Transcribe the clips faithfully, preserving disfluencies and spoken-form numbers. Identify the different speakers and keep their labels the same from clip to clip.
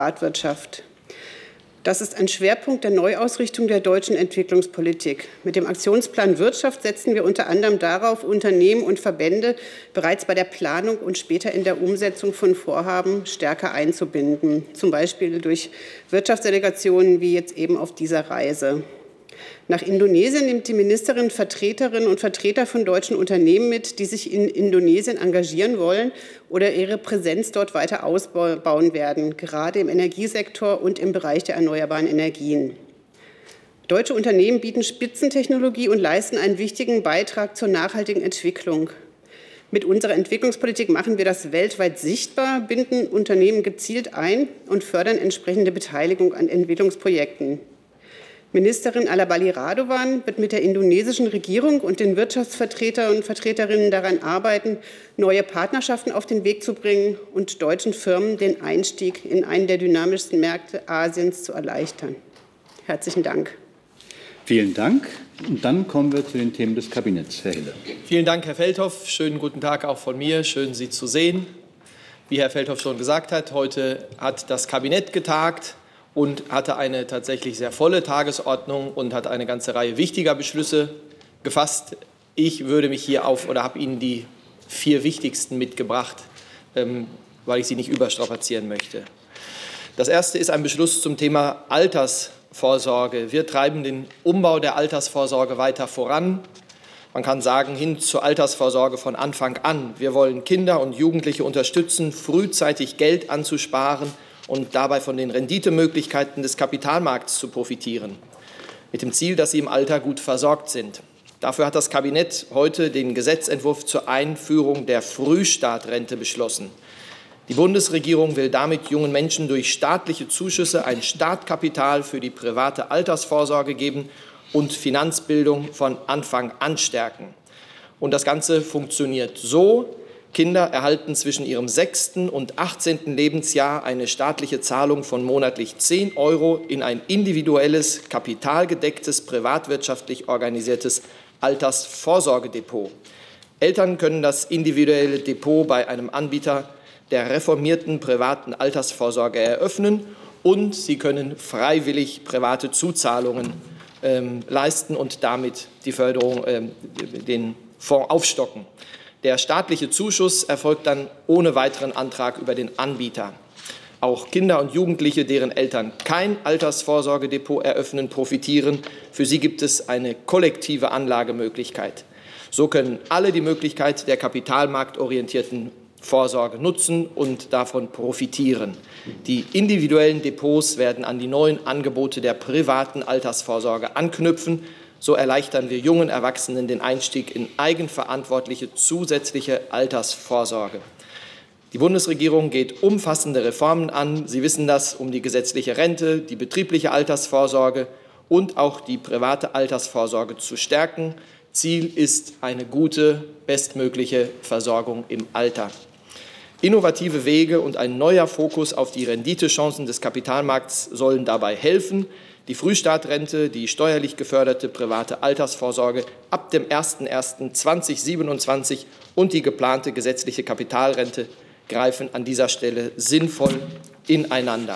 Speaker 1: Privatwirtschaft. Das ist ein Schwerpunkt der Neuausrichtung der deutschen Entwicklungspolitik. Mit dem Aktionsplan Wirtschaft setzen wir unter anderem darauf, Unternehmen und Verbände bereits bei der Planung und später in der Umsetzung von Vorhaben stärker einzubinden, zum Beispiel durch Wirtschaftsdelegationen wie jetzt eben auf dieser Reise. Nach Indonesien nimmt die Ministerin Vertreterinnen und Vertreter von deutschen Unternehmen mit, die sich in Indonesien engagieren wollen oder ihre Präsenz dort weiter ausbauen werden, gerade im Energiesektor und im Bereich der erneuerbaren Energien. Deutsche Unternehmen bieten Spitzentechnologie und leisten einen wichtigen Beitrag zur nachhaltigen Entwicklung. Mit unserer Entwicklungspolitik machen wir das weltweit sichtbar, binden Unternehmen gezielt ein und fördern entsprechende Beteiligung an Entwicklungsprojekten. Ministerin Alabali Radovan wird mit der indonesischen Regierung und den Wirtschaftsvertretern und Vertreterinnen daran arbeiten, neue Partnerschaften auf den Weg zu bringen und deutschen Firmen den Einstieg in einen der dynamischsten Märkte Asiens zu erleichtern. Herzlichen Dank.
Speaker 2: Vielen Dank. Und dann kommen wir zu den Themen des Kabinetts. Herr Hille.
Speaker 3: Vielen Dank, Herr Feldhoff. Schönen guten Tag auch von mir. Schön, Sie zu sehen. Wie Herr Feldhoff schon gesagt hat, heute hat das Kabinett getagt und hatte eine tatsächlich sehr volle Tagesordnung und hat eine ganze Reihe wichtiger Beschlüsse gefasst. Ich würde mich hier auf oder habe Ihnen die vier wichtigsten mitgebracht, ähm, weil ich sie nicht überstrapazieren möchte. Das erste ist ein Beschluss zum Thema Altersvorsorge. Wir treiben den Umbau der Altersvorsorge weiter voran. Man kann sagen, hin zur Altersvorsorge von Anfang an. Wir wollen Kinder und Jugendliche unterstützen, frühzeitig Geld anzusparen und dabei von den Renditemöglichkeiten des Kapitalmarkts zu profitieren, mit dem Ziel, dass sie im Alter gut versorgt sind. Dafür hat das Kabinett heute den Gesetzentwurf zur Einführung der Frühstartrente beschlossen. Die Bundesregierung will damit jungen Menschen durch staatliche Zuschüsse ein Startkapital für die private Altersvorsorge geben und Finanzbildung von Anfang an stärken. Und das Ganze funktioniert so: Kinder erhalten zwischen ihrem sechsten und achtzehnten Lebensjahr eine staatliche Zahlung von monatlich zehn Euro in ein individuelles, kapitalgedecktes, privatwirtschaftlich organisiertes Altersvorsorgedepot. Eltern können das individuelle Depot bei einem Anbieter der reformierten privaten Altersvorsorge eröffnen und sie können freiwillig private Zuzahlungen ähm, leisten und damit die Förderung, ähm, den Fonds aufstocken. Der staatliche Zuschuss erfolgt dann ohne weiteren Antrag über den Anbieter. Auch Kinder und Jugendliche, deren Eltern kein Altersvorsorgedepot eröffnen, profitieren. Für sie gibt es eine kollektive Anlagemöglichkeit. So können alle die Möglichkeit der kapitalmarktorientierten Vorsorge nutzen und davon profitieren. Die individuellen Depots werden an die neuen Angebote der privaten Altersvorsorge anknüpfen. So erleichtern wir jungen Erwachsenen den Einstieg in eigenverantwortliche zusätzliche Altersvorsorge. Die Bundesregierung geht umfassende Reformen an. Sie wissen das, um die gesetzliche Rente, die betriebliche Altersvorsorge und auch die private Altersvorsorge zu stärken. Ziel ist eine gute, bestmögliche Versorgung im Alter. Innovative Wege und ein neuer Fokus auf die Renditechancen des Kapitalmarkts sollen dabei helfen, die Frühstartrente, die steuerlich geförderte private Altersvorsorge ab dem ersten ersten zweitausendsiebenundzwanzig und die geplante gesetzliche Kapitalrente greifen an dieser Stelle sinnvoll ineinander.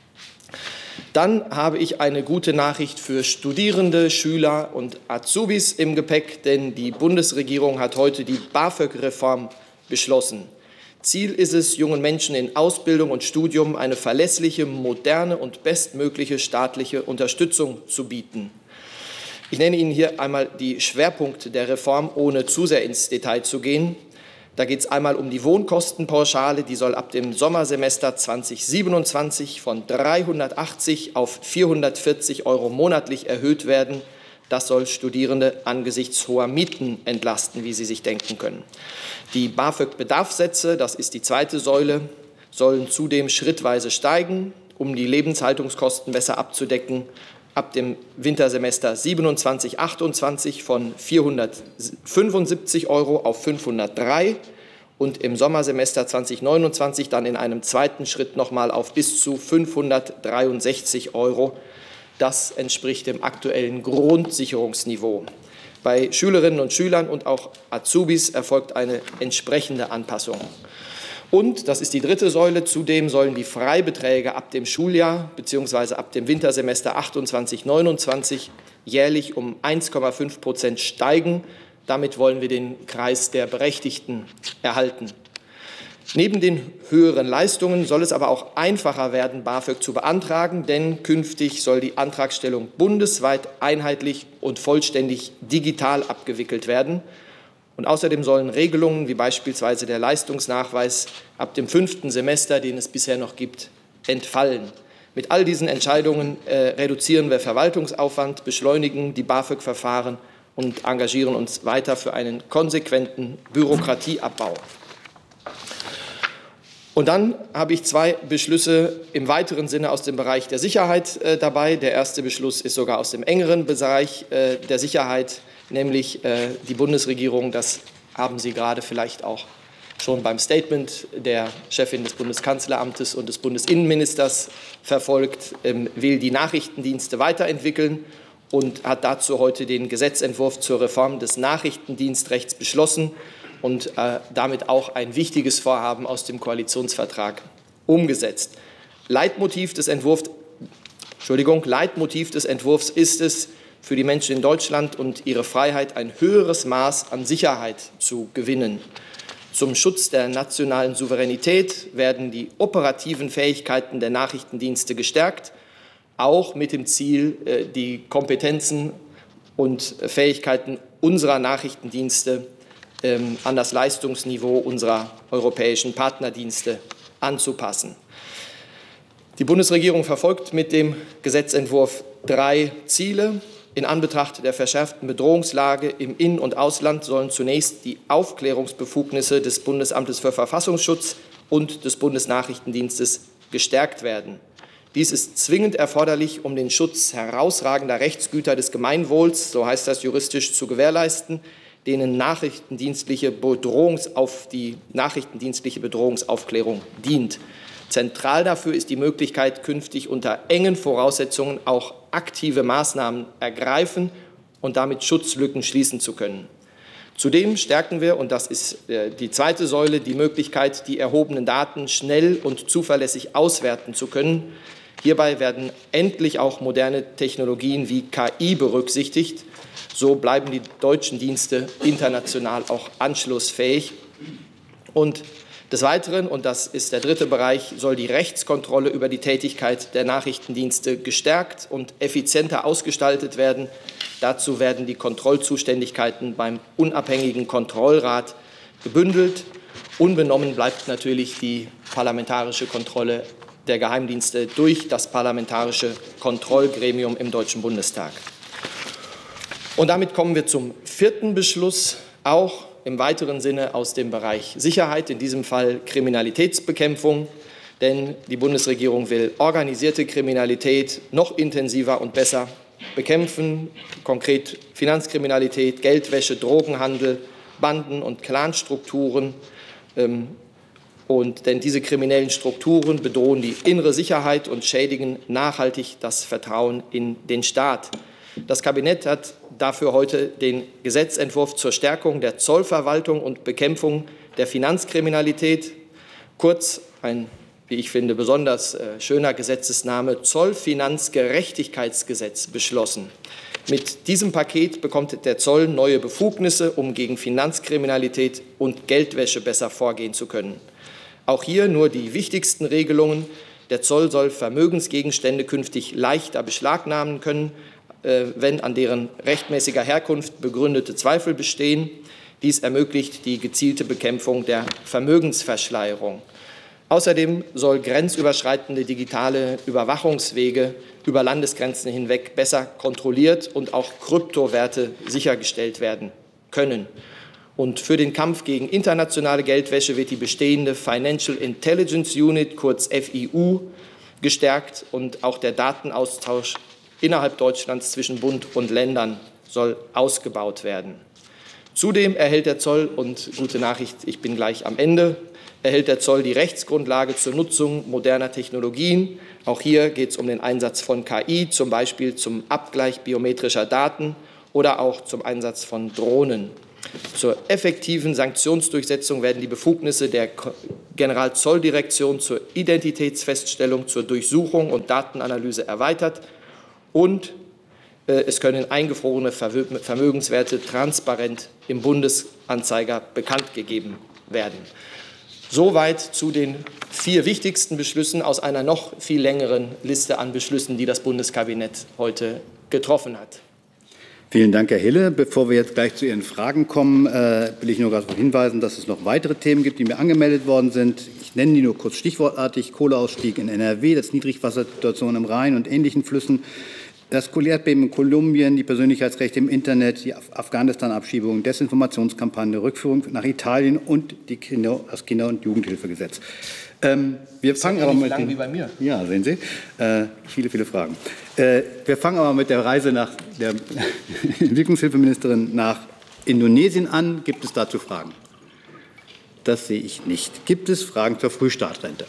Speaker 3: Dann habe ich eine gute Nachricht für Studierende, Schüler und Azubis im Gepäck, denn die Bundesregierung hat heute die BAföG-Reform beschlossen. Ziel ist es, jungen Menschen in Ausbildung und Studium eine verlässliche, moderne und bestmögliche staatliche Unterstützung zu bieten. Ich nenne Ihnen hier einmal die Schwerpunkte der Reform, ohne zu sehr ins Detail zu gehen. Da geht es einmal um die Wohnkostenpauschale, die soll ab dem Sommersemester zweitausendsiebenundzwanzig von dreihundertachtzig auf vierhundertvierzig Euro monatlich erhöht werden. Das soll Studierende angesichts hoher Mieten entlasten, wie Sie sich denken können. Die BAföG-Bedarfssätze, das ist die zweite Säule, sollen zudem schrittweise steigen, um die Lebenshaltungskosten besser abzudecken. Ab dem Wintersemester siebenundzwanzig achtundzwanzig von vierhundertfünfundsiebzig Euro auf fünfhundertdrei und im Sommersemester zweitausendneunundzwanzig dann in einem zweiten Schritt nochmal auf bis zu fünfhundertdreiundsechzig Euro. Das entspricht dem aktuellen Grundsicherungsniveau. Bei Schülerinnen und Schülern und auch Azubis erfolgt eine entsprechende Anpassung. Und, das ist die dritte Säule, zudem sollen die Freibeträge ab dem Schuljahr bzw. ab dem Wintersemester achtundzwanzig neunundzwanzig jährlich um eins Komma fünf Prozent steigen. Damit wollen wir den Kreis der Berechtigten erhalten. Neben den höheren Leistungen soll es aber auch einfacher werden, BAföG zu beantragen, denn künftig soll die Antragstellung bundesweit einheitlich und vollständig digital abgewickelt werden. Und außerdem sollen Regelungen wie beispielsweise der Leistungsnachweis ab dem fünften Semester, den es bisher noch gibt, entfallen. Mit all diesen Entscheidungen äh, reduzieren wir Verwaltungsaufwand, beschleunigen die BAföG-Verfahren und engagieren uns weiter für einen konsequenten Bürokratieabbau. Und dann habe ich zwei Beschlüsse im weiteren Sinne aus dem Bereich der Sicherheit äh, dabei. Der erste Beschluss ist sogar aus dem engeren Bereich äh, der Sicherheit, nämlich äh, die Bundesregierung, das haben Sie gerade vielleicht auch schon beim Statement der Chefin des Bundeskanzleramtes und des Bundesinnenministers verfolgt, ähm, will die Nachrichtendienste weiterentwickeln und hat dazu heute den Gesetzentwurf zur Reform des Nachrichtendienstrechts beschlossen und äh, damit auch ein wichtiges Vorhaben aus dem Koalitionsvertrag umgesetzt. Leitmotiv des Entwurfs, Entschuldigung, Leitmotiv des Entwurfs ist es, für die Menschen in Deutschland und ihre Freiheit ein höheres Maß an Sicherheit zu gewinnen. Zum Schutz der nationalen Souveränität werden die operativen Fähigkeiten der Nachrichtendienste gestärkt, auch mit dem Ziel, die Kompetenzen und Fähigkeiten unserer Nachrichtendienste an das Leistungsniveau unserer europäischen Partnerdienste anzupassen. Die Bundesregierung verfolgt mit dem Gesetzentwurf drei Ziele. In Anbetracht der verschärften Bedrohungslage im In- und Ausland sollen zunächst die Aufklärungsbefugnisse des Bundesamtes für Verfassungsschutz und des Bundesnachrichtendienstes gestärkt werden. Dies ist zwingend erforderlich, um den Schutz herausragender Rechtsgüter des Gemeinwohls, so heißt das juristisch, zu gewährleisten, denen nachrichtendienstliche Bedrohungsauf, die nachrichtendienstliche Bedrohungsaufklärung dient. Zentral dafür ist die Möglichkeit, künftig unter engen Voraussetzungen auch aktive Maßnahmen ergreifen und damit Schutzlücken schließen zu können. Zudem stärken wir, und das ist die zweite Säule, die Möglichkeit, die erhobenen Daten schnell und zuverlässig auswerten zu können. Hierbei werden endlich auch moderne Technologien wie K I berücksichtigt. So bleiben die deutschen Dienste international auch anschlussfähig. Und des Weiteren, und das ist der dritte Bereich, soll die Rechtskontrolle über die Tätigkeit der Nachrichtendienste gestärkt und effizienter ausgestaltet werden. Dazu werden die Kontrollzuständigkeiten beim unabhängigen Kontrollrat gebündelt. Unbenommen bleibt natürlich die parlamentarische Kontrolle der Geheimdienste durch das Parlamentarische Kontrollgremium im Deutschen Bundestag. Und damit kommen wir zum vierten Beschluss, auch im weiteren Sinne aus dem Bereich Sicherheit, in diesem Fall Kriminalitätsbekämpfung. Denn die Bundesregierung will organisierte Kriminalität noch intensiver und besser bekämpfen, konkret Finanzkriminalität, Geldwäsche, Drogenhandel, Banden- und Clanstrukturen. Und denn diese kriminellen Strukturen bedrohen die innere Sicherheit und schädigen nachhaltig das Vertrauen in den Staat. Das Kabinett hat dafür heute den Gesetzentwurf zur Stärkung der Zollverwaltung und Bekämpfung der Finanzkriminalität, kurz ein, wie ich finde, besonders äh, schöner Gesetzesname, Zollfinanzgerechtigkeitsgesetz, beschlossen. Mit diesem Paket bekommt der Zoll neue Befugnisse, um gegen Finanzkriminalität und Geldwäsche besser vorgehen zu können. Auch hier nur die wichtigsten Regelungen. Der Zoll soll Vermögensgegenstände künftig leichter beschlagnahmen können, wenn an deren rechtmäßiger Herkunft begründete Zweifel bestehen. Dies ermöglicht die gezielte Bekämpfung der Vermögensverschleierung. Außerdem soll grenzüberschreitende digitale Überwachungswege über Landesgrenzen hinweg besser kontrolliert und auch Kryptowerte sichergestellt werden können. Und für den Kampf gegen internationale Geldwäsche wird die bestehende Financial Intelligence Unit, kurz F I U, gestärkt und auch der Datenaustausch innerhalb Deutschlands zwischen Bund und Ländern soll ausgebaut werden. Zudem erhält der Zoll, und gute Nachricht, ich bin gleich am Ende, erhält der Zoll die Rechtsgrundlage zur Nutzung moderner Technologien. Auch hier geht es um den Einsatz von K I, zum Beispiel zum Abgleich biometrischer Daten oder auch zum Einsatz von Drohnen. Zur effektiven Sanktionsdurchsetzung werden die Befugnisse der Generalzolldirektion zur Identitätsfeststellung, zur Durchsuchung und Datenanalyse erweitert und äh, es können eingefrorene Vermögenswerte transparent im Bundesanzeiger bekannt gegeben werden. Soweit zu den vier wichtigsten Beschlüssen aus einer noch viel längeren Liste an Beschlüssen, die das Bundeskabinett heute getroffen hat.
Speaker 2: Vielen Dank, Herr Hille. Bevor wir jetzt gleich zu Ihren Fragen kommen, äh, will ich nur darauf hinweisen, dass es noch weitere Themen gibt, die mir angemeldet worden sind. Ich nenne die nur kurz stichwortartig. Kohleausstieg in N R W, das Niedrigwassersituation im Rhein und ähnlichen Flüssen, das Erdbeben in Kolumbien, die Persönlichkeitsrechte im Internet, die Afghanistan-Abschiebung, Desinformationskampagne, Rückführung nach Italien und die Kinder, das Kinder- und Jugendhilfegesetz. Ähm, wir
Speaker 3: ist
Speaker 2: fangen
Speaker 3: ja
Speaker 2: aber
Speaker 3: nicht
Speaker 2: mit
Speaker 3: lang
Speaker 2: den,
Speaker 3: wie bei mir.
Speaker 2: Ja, sehen Sie, äh, viele, viele Fragen. Äh, wir fangen aber mit der Reise nach der Entwicklungshilfeministerin nach Indonesien an. Gibt es dazu Fragen? Das sehe ich nicht. Gibt es Fragen zur Frühstartrente?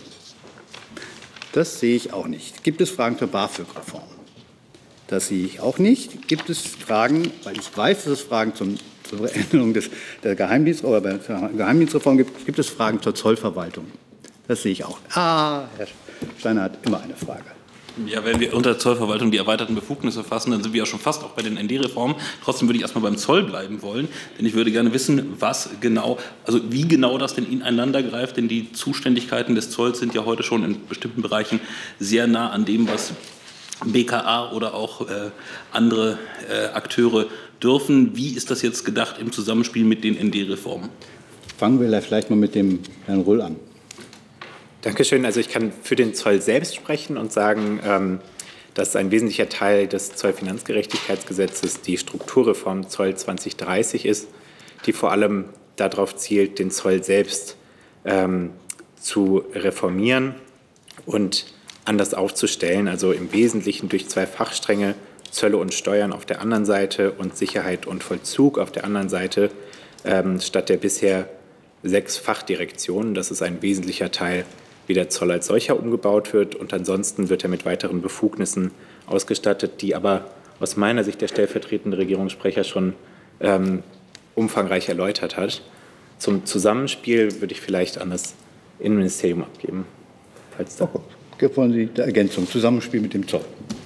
Speaker 2: Das sehe ich auch nicht. Gibt es Fragen zur BAföG-Reform? Das sehe ich auch nicht. Gibt es Fragen, weil ich weiß, dass es Fragen zum, zur Änderung des, der Geheimdienst, oder der Geheimdienstreform gibt, gibt es Fragen zur Zollverwaltung? Das sehe ich auch. Ah, Herr Steiner hat immer eine Frage.
Speaker 4: Ja, wenn wir unter Zollverwaltung die erweiterten Befugnisse fassen, dann sind wir ja schon fast auch bei den N D-Reformen. Trotzdem würde ich erstmal beim Zoll bleiben wollen, denn ich würde gerne wissen, was genau, also wie genau das denn ineinander greift, denn die Zuständigkeiten des Zolls sind ja heute schon in bestimmten Bereichen sehr nah an dem, was B K A oder auch äh, andere äh, Akteure dürfen. Wie ist das jetzt gedacht im Zusammenspiel mit den N D-Reformen?
Speaker 2: Fangen wir vielleicht mal mit dem Herrn Rull an.
Speaker 5: Dankeschön. Also ich kann für den Zoll selbst sprechen und sagen, ähm, dass ein wesentlicher Teil des Zollfinanzgerechtigkeitsgesetzes die Strukturreform Zoll zwanzig dreißig ist, die vor allem darauf zielt, den Zoll selbst ähm, zu reformieren und anders aufzustellen, also im Wesentlichen durch zwei Fachstränge, Zölle und Steuern auf der anderen Seite und Sicherheit und Vollzug auf der anderen Seite, ähm, statt der bisher sechs Fachdirektionen. Das ist ein wesentlicher Teil, wie der Zoll als solcher umgebaut wird. Und ansonsten wird er mit weiteren Befugnissen ausgestattet, die aber aus meiner Sicht der stellvertretende Regierungssprecher schon ähm, umfangreich erläutert hat. Zum Zusammenspiel würde ich vielleicht an das Innenministerium abgeben. Falls da
Speaker 2: Wollen Sie die Ergänzung, Zusammenspiel mit dem Zoll?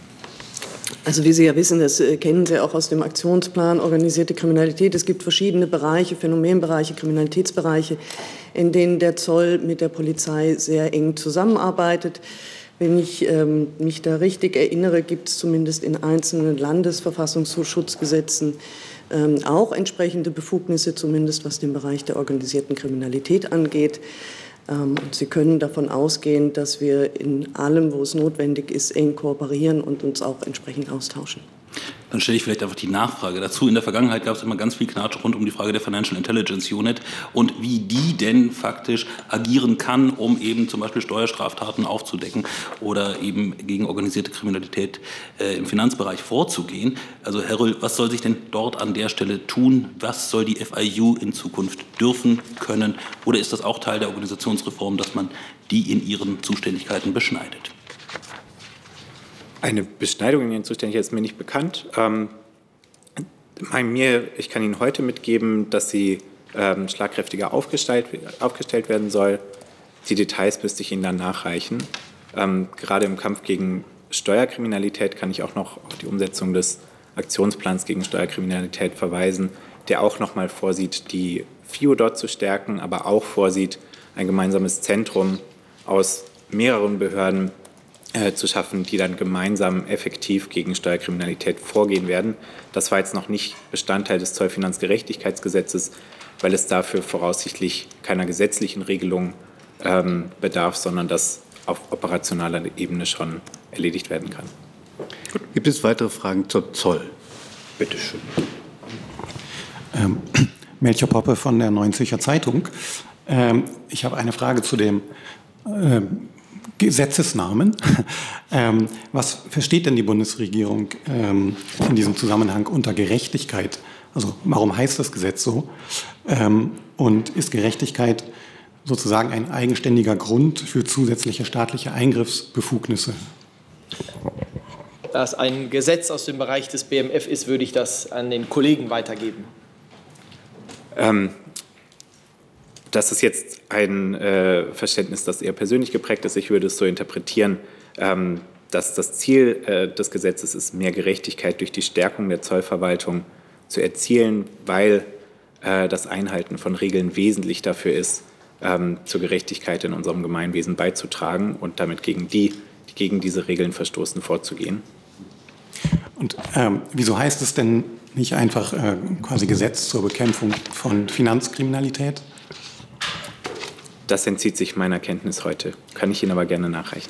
Speaker 6: Also wie Sie ja wissen, das kennen Sie auch aus dem Aktionsplan organisierte Kriminalität. Es gibt verschiedene Bereiche, Phänomenbereiche, Kriminalitätsbereiche, in denen der Zoll mit der Polizei sehr eng zusammenarbeitet. Wenn ich ähm, mich da richtig erinnere, gibt es zumindest in einzelnen Landesverfassungsschutzgesetzen ähm, auch entsprechende Befugnisse, zumindest was den Bereich der organisierten Kriminalität angeht. Und Sie können davon ausgehen, dass wir in allem, wo es notwendig ist, eng kooperieren und uns auch entsprechend austauschen.
Speaker 4: Dann stelle ich vielleicht einfach die Nachfrage dazu. In der Vergangenheit gab es immer ganz viel Knatsch rund um die Frage der Financial Intelligence Unit und wie die denn faktisch agieren kann, um eben zum Beispiel Steuerstraftaten aufzudecken oder eben gegen organisierte Kriminalität äh, im Finanzbereich vorzugehen. Also Herr Röll, was soll sich denn dort an der Stelle tun? Was soll die F I U in Zukunft dürfen, können? Oder ist das auch Teil der Organisationsreform, dass man die in ihren Zuständigkeiten beschneidet?
Speaker 5: Eine Beschneidung in Ihren Zuständigkeiten ist mir nicht bekannt. Ähm, mir, ich kann Ihnen heute mitgeben, dass sie ähm, schlagkräftiger aufgestellt, aufgestellt werden soll. Die Details müsste ich Ihnen dann nachreichen. Ähm, gerade im Kampf gegen Steuerkriminalität kann ich auch noch auf die Umsetzung des Aktionsplans gegen Steuerkriminalität verweisen, der auch noch mal vorsieht, die F I U dort zu stärken, aber auch vorsieht, ein gemeinsames Zentrum aus mehreren Behörden zu schaffen, die dann gemeinsam effektiv gegen Steuerkriminalität vorgehen werden. Das war jetzt noch nicht Bestandteil des Zollfinanzgerechtigkeitsgesetzes, weil es dafür voraussichtlich keiner gesetzlichen Regelung ähm, bedarf, sondern das auf operationaler Ebene schon erledigt werden kann.
Speaker 2: Gibt es weitere Fragen zur Zoll? Bitte schön.
Speaker 7: Ähm, Melchior Poppe von der Neuen Zürcher Zeitung. Ähm, ich habe eine Frage zu dem ähm, Gesetzesnamen. ähm, was versteht denn die Bundesregierung ähm, in diesem Zusammenhang unter Gerechtigkeit? Also warum heißt das Gesetz so? Ähm, und ist Gerechtigkeit sozusagen ein eigenständiger Grund für zusätzliche staatliche Eingriffsbefugnisse?
Speaker 3: Da es ein Gesetz aus dem Bereich des B M F ist, würde ich das an den Kollegen weitergeben.
Speaker 5: Ähm, Das ist jetzt ein äh, Verständnis, das eher persönlich geprägt ist. Ich würde es so interpretieren, ähm, dass das Ziel äh, des Gesetzes ist, mehr Gerechtigkeit durch die Stärkung der Zollverwaltung zu erzielen, weil äh, das Einhalten von Regeln wesentlich dafür ist, ähm, zur Gerechtigkeit in unserem Gemeinwesen beizutragen und damit gegen die, die gegen diese Regeln verstoßen, vorzugehen.
Speaker 7: Und ähm, wieso heißt es denn nicht einfach äh, quasi Gesetz zur Bekämpfung von Finanzkriminalität?
Speaker 5: Das entzieht sich meiner Kenntnis heute, kann ich Ihnen aber gerne nachreichen.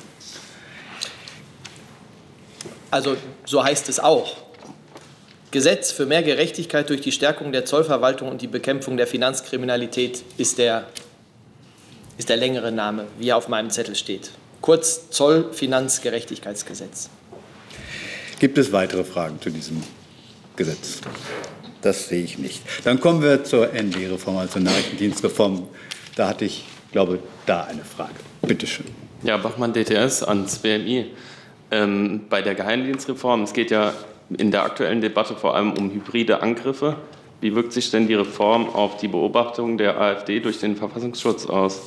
Speaker 3: Also so heißt es auch. Gesetz für mehr Gerechtigkeit durch die Stärkung der Zollverwaltung und die Bekämpfung der Finanzkriminalität ist der, ist der längere Name, wie er auf meinem Zettel steht. Kurz Zollfinanzgerechtigkeitsgesetz.
Speaker 2: Gibt es weitere Fragen zu diesem Gesetz? Das sehe ich nicht. Dann kommen wir zur N D-Reform, also Nachrichtendienstreform. Da hatte ich, glaube da eine Frage. Bitte schön.
Speaker 8: Ja, Bachmann, D T S ans B M I. Ähm, bei der Geheimdienstreform, es geht ja in der aktuellen Debatte vor allem um hybride Angriffe. Wie wirkt sich denn die Reform auf die Beobachtung der AfD durch den Verfassungsschutz aus?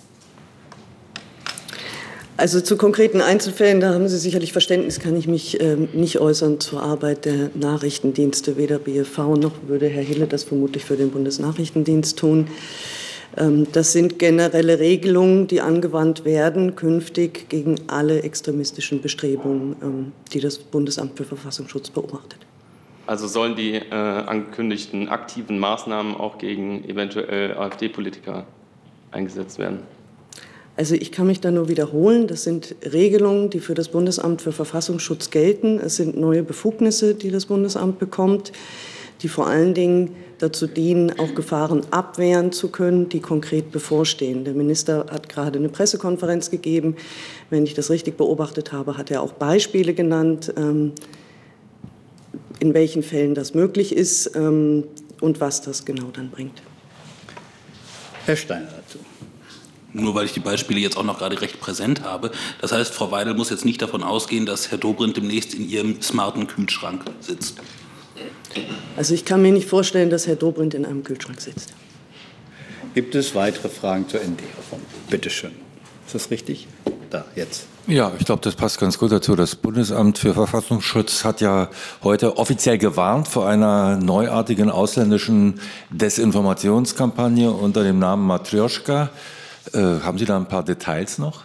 Speaker 6: Also zu konkreten Einzelfällen, da haben Sie sicherlich Verständnis, kann ich mich ähm, nicht äußern zur Arbeit der Nachrichtendienste, weder B F V noch würde Herr Hille das vermutlich für den Bundesnachrichtendienst tun. Ähm, das sind generelle Regelungen, die angewandt werden künftig gegen alle extremistischen Bestrebungen, ähm, die das Bundesamt für Verfassungsschutz beobachtet.
Speaker 8: Also sollen die äh, angekündigten aktiven Maßnahmen auch gegen eventuell AfD-Politiker eingesetzt werden?
Speaker 6: Also ich kann mich da nur wiederholen. Das sind Regelungen, die für das Bundesamt für Verfassungsschutz gelten. Es sind neue Befugnisse, die das Bundesamt bekommt, die vor allen Dingen dazu dienen, auch Gefahren abwehren zu können, die konkret bevorstehen. Der Minister hat gerade eine Pressekonferenz gegeben. Wenn ich das richtig beobachtet habe, hat er auch Beispiele genannt, in welchen Fällen das möglich ist und was das genau dann bringt.
Speaker 2: Herr Steiner dazu.
Speaker 4: Nur weil ich die Beispiele jetzt auch noch gerade recht präsent habe. Das heißt, Frau Weidel muss jetzt nicht davon ausgehen, dass Herr Dobrindt demnächst in ihrem smarten Kühlschrank sitzt.
Speaker 6: Also ich kann mir nicht vorstellen, dass Herr Dobrindt in einem Kühlschrank sitzt.
Speaker 2: Gibt es weitere Fragen zur N D-Reform? Bitte schön. Ist das richtig? Da, jetzt.
Speaker 9: Ja, ich glaube, das passt ganz gut dazu. Das Bundesamt für Verfassungsschutz hat ja heute offiziell gewarnt vor einer neuartigen ausländischen Desinformationskampagne unter dem Namen Matrjoschka. Äh, haben Sie da ein paar Details noch?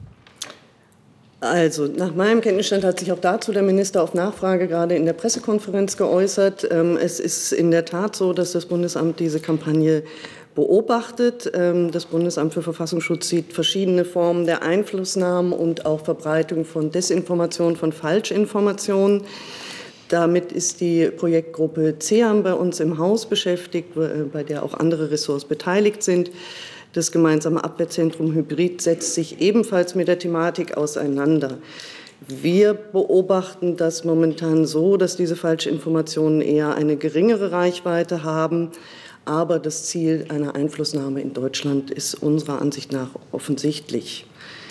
Speaker 6: Also nach meinem Kenntnisstand hat sich auch dazu der Minister auf Nachfrage gerade in der Pressekonferenz geäußert. Es ist in der Tat so, dass das Bundesamt diese Kampagne beobachtet. Das Bundesamt für Verfassungsschutz sieht verschiedene Formen der Einflussnahme und auch Verbreitung von Desinformation, von Falschinformationen. Damit ist die Projektgruppe C E A M bei uns im Haus beschäftigt, bei der auch andere Ressorts beteiligt sind. Das gemeinsame Abwehrzentrum Hybrid setzt sich ebenfalls mit der Thematik auseinander. Wir beobachten das momentan so, dass diese Falschinformationen eher eine geringere Reichweite haben. Aber das Ziel einer Einflussnahme in Deutschland ist unserer Ansicht nach offensichtlich.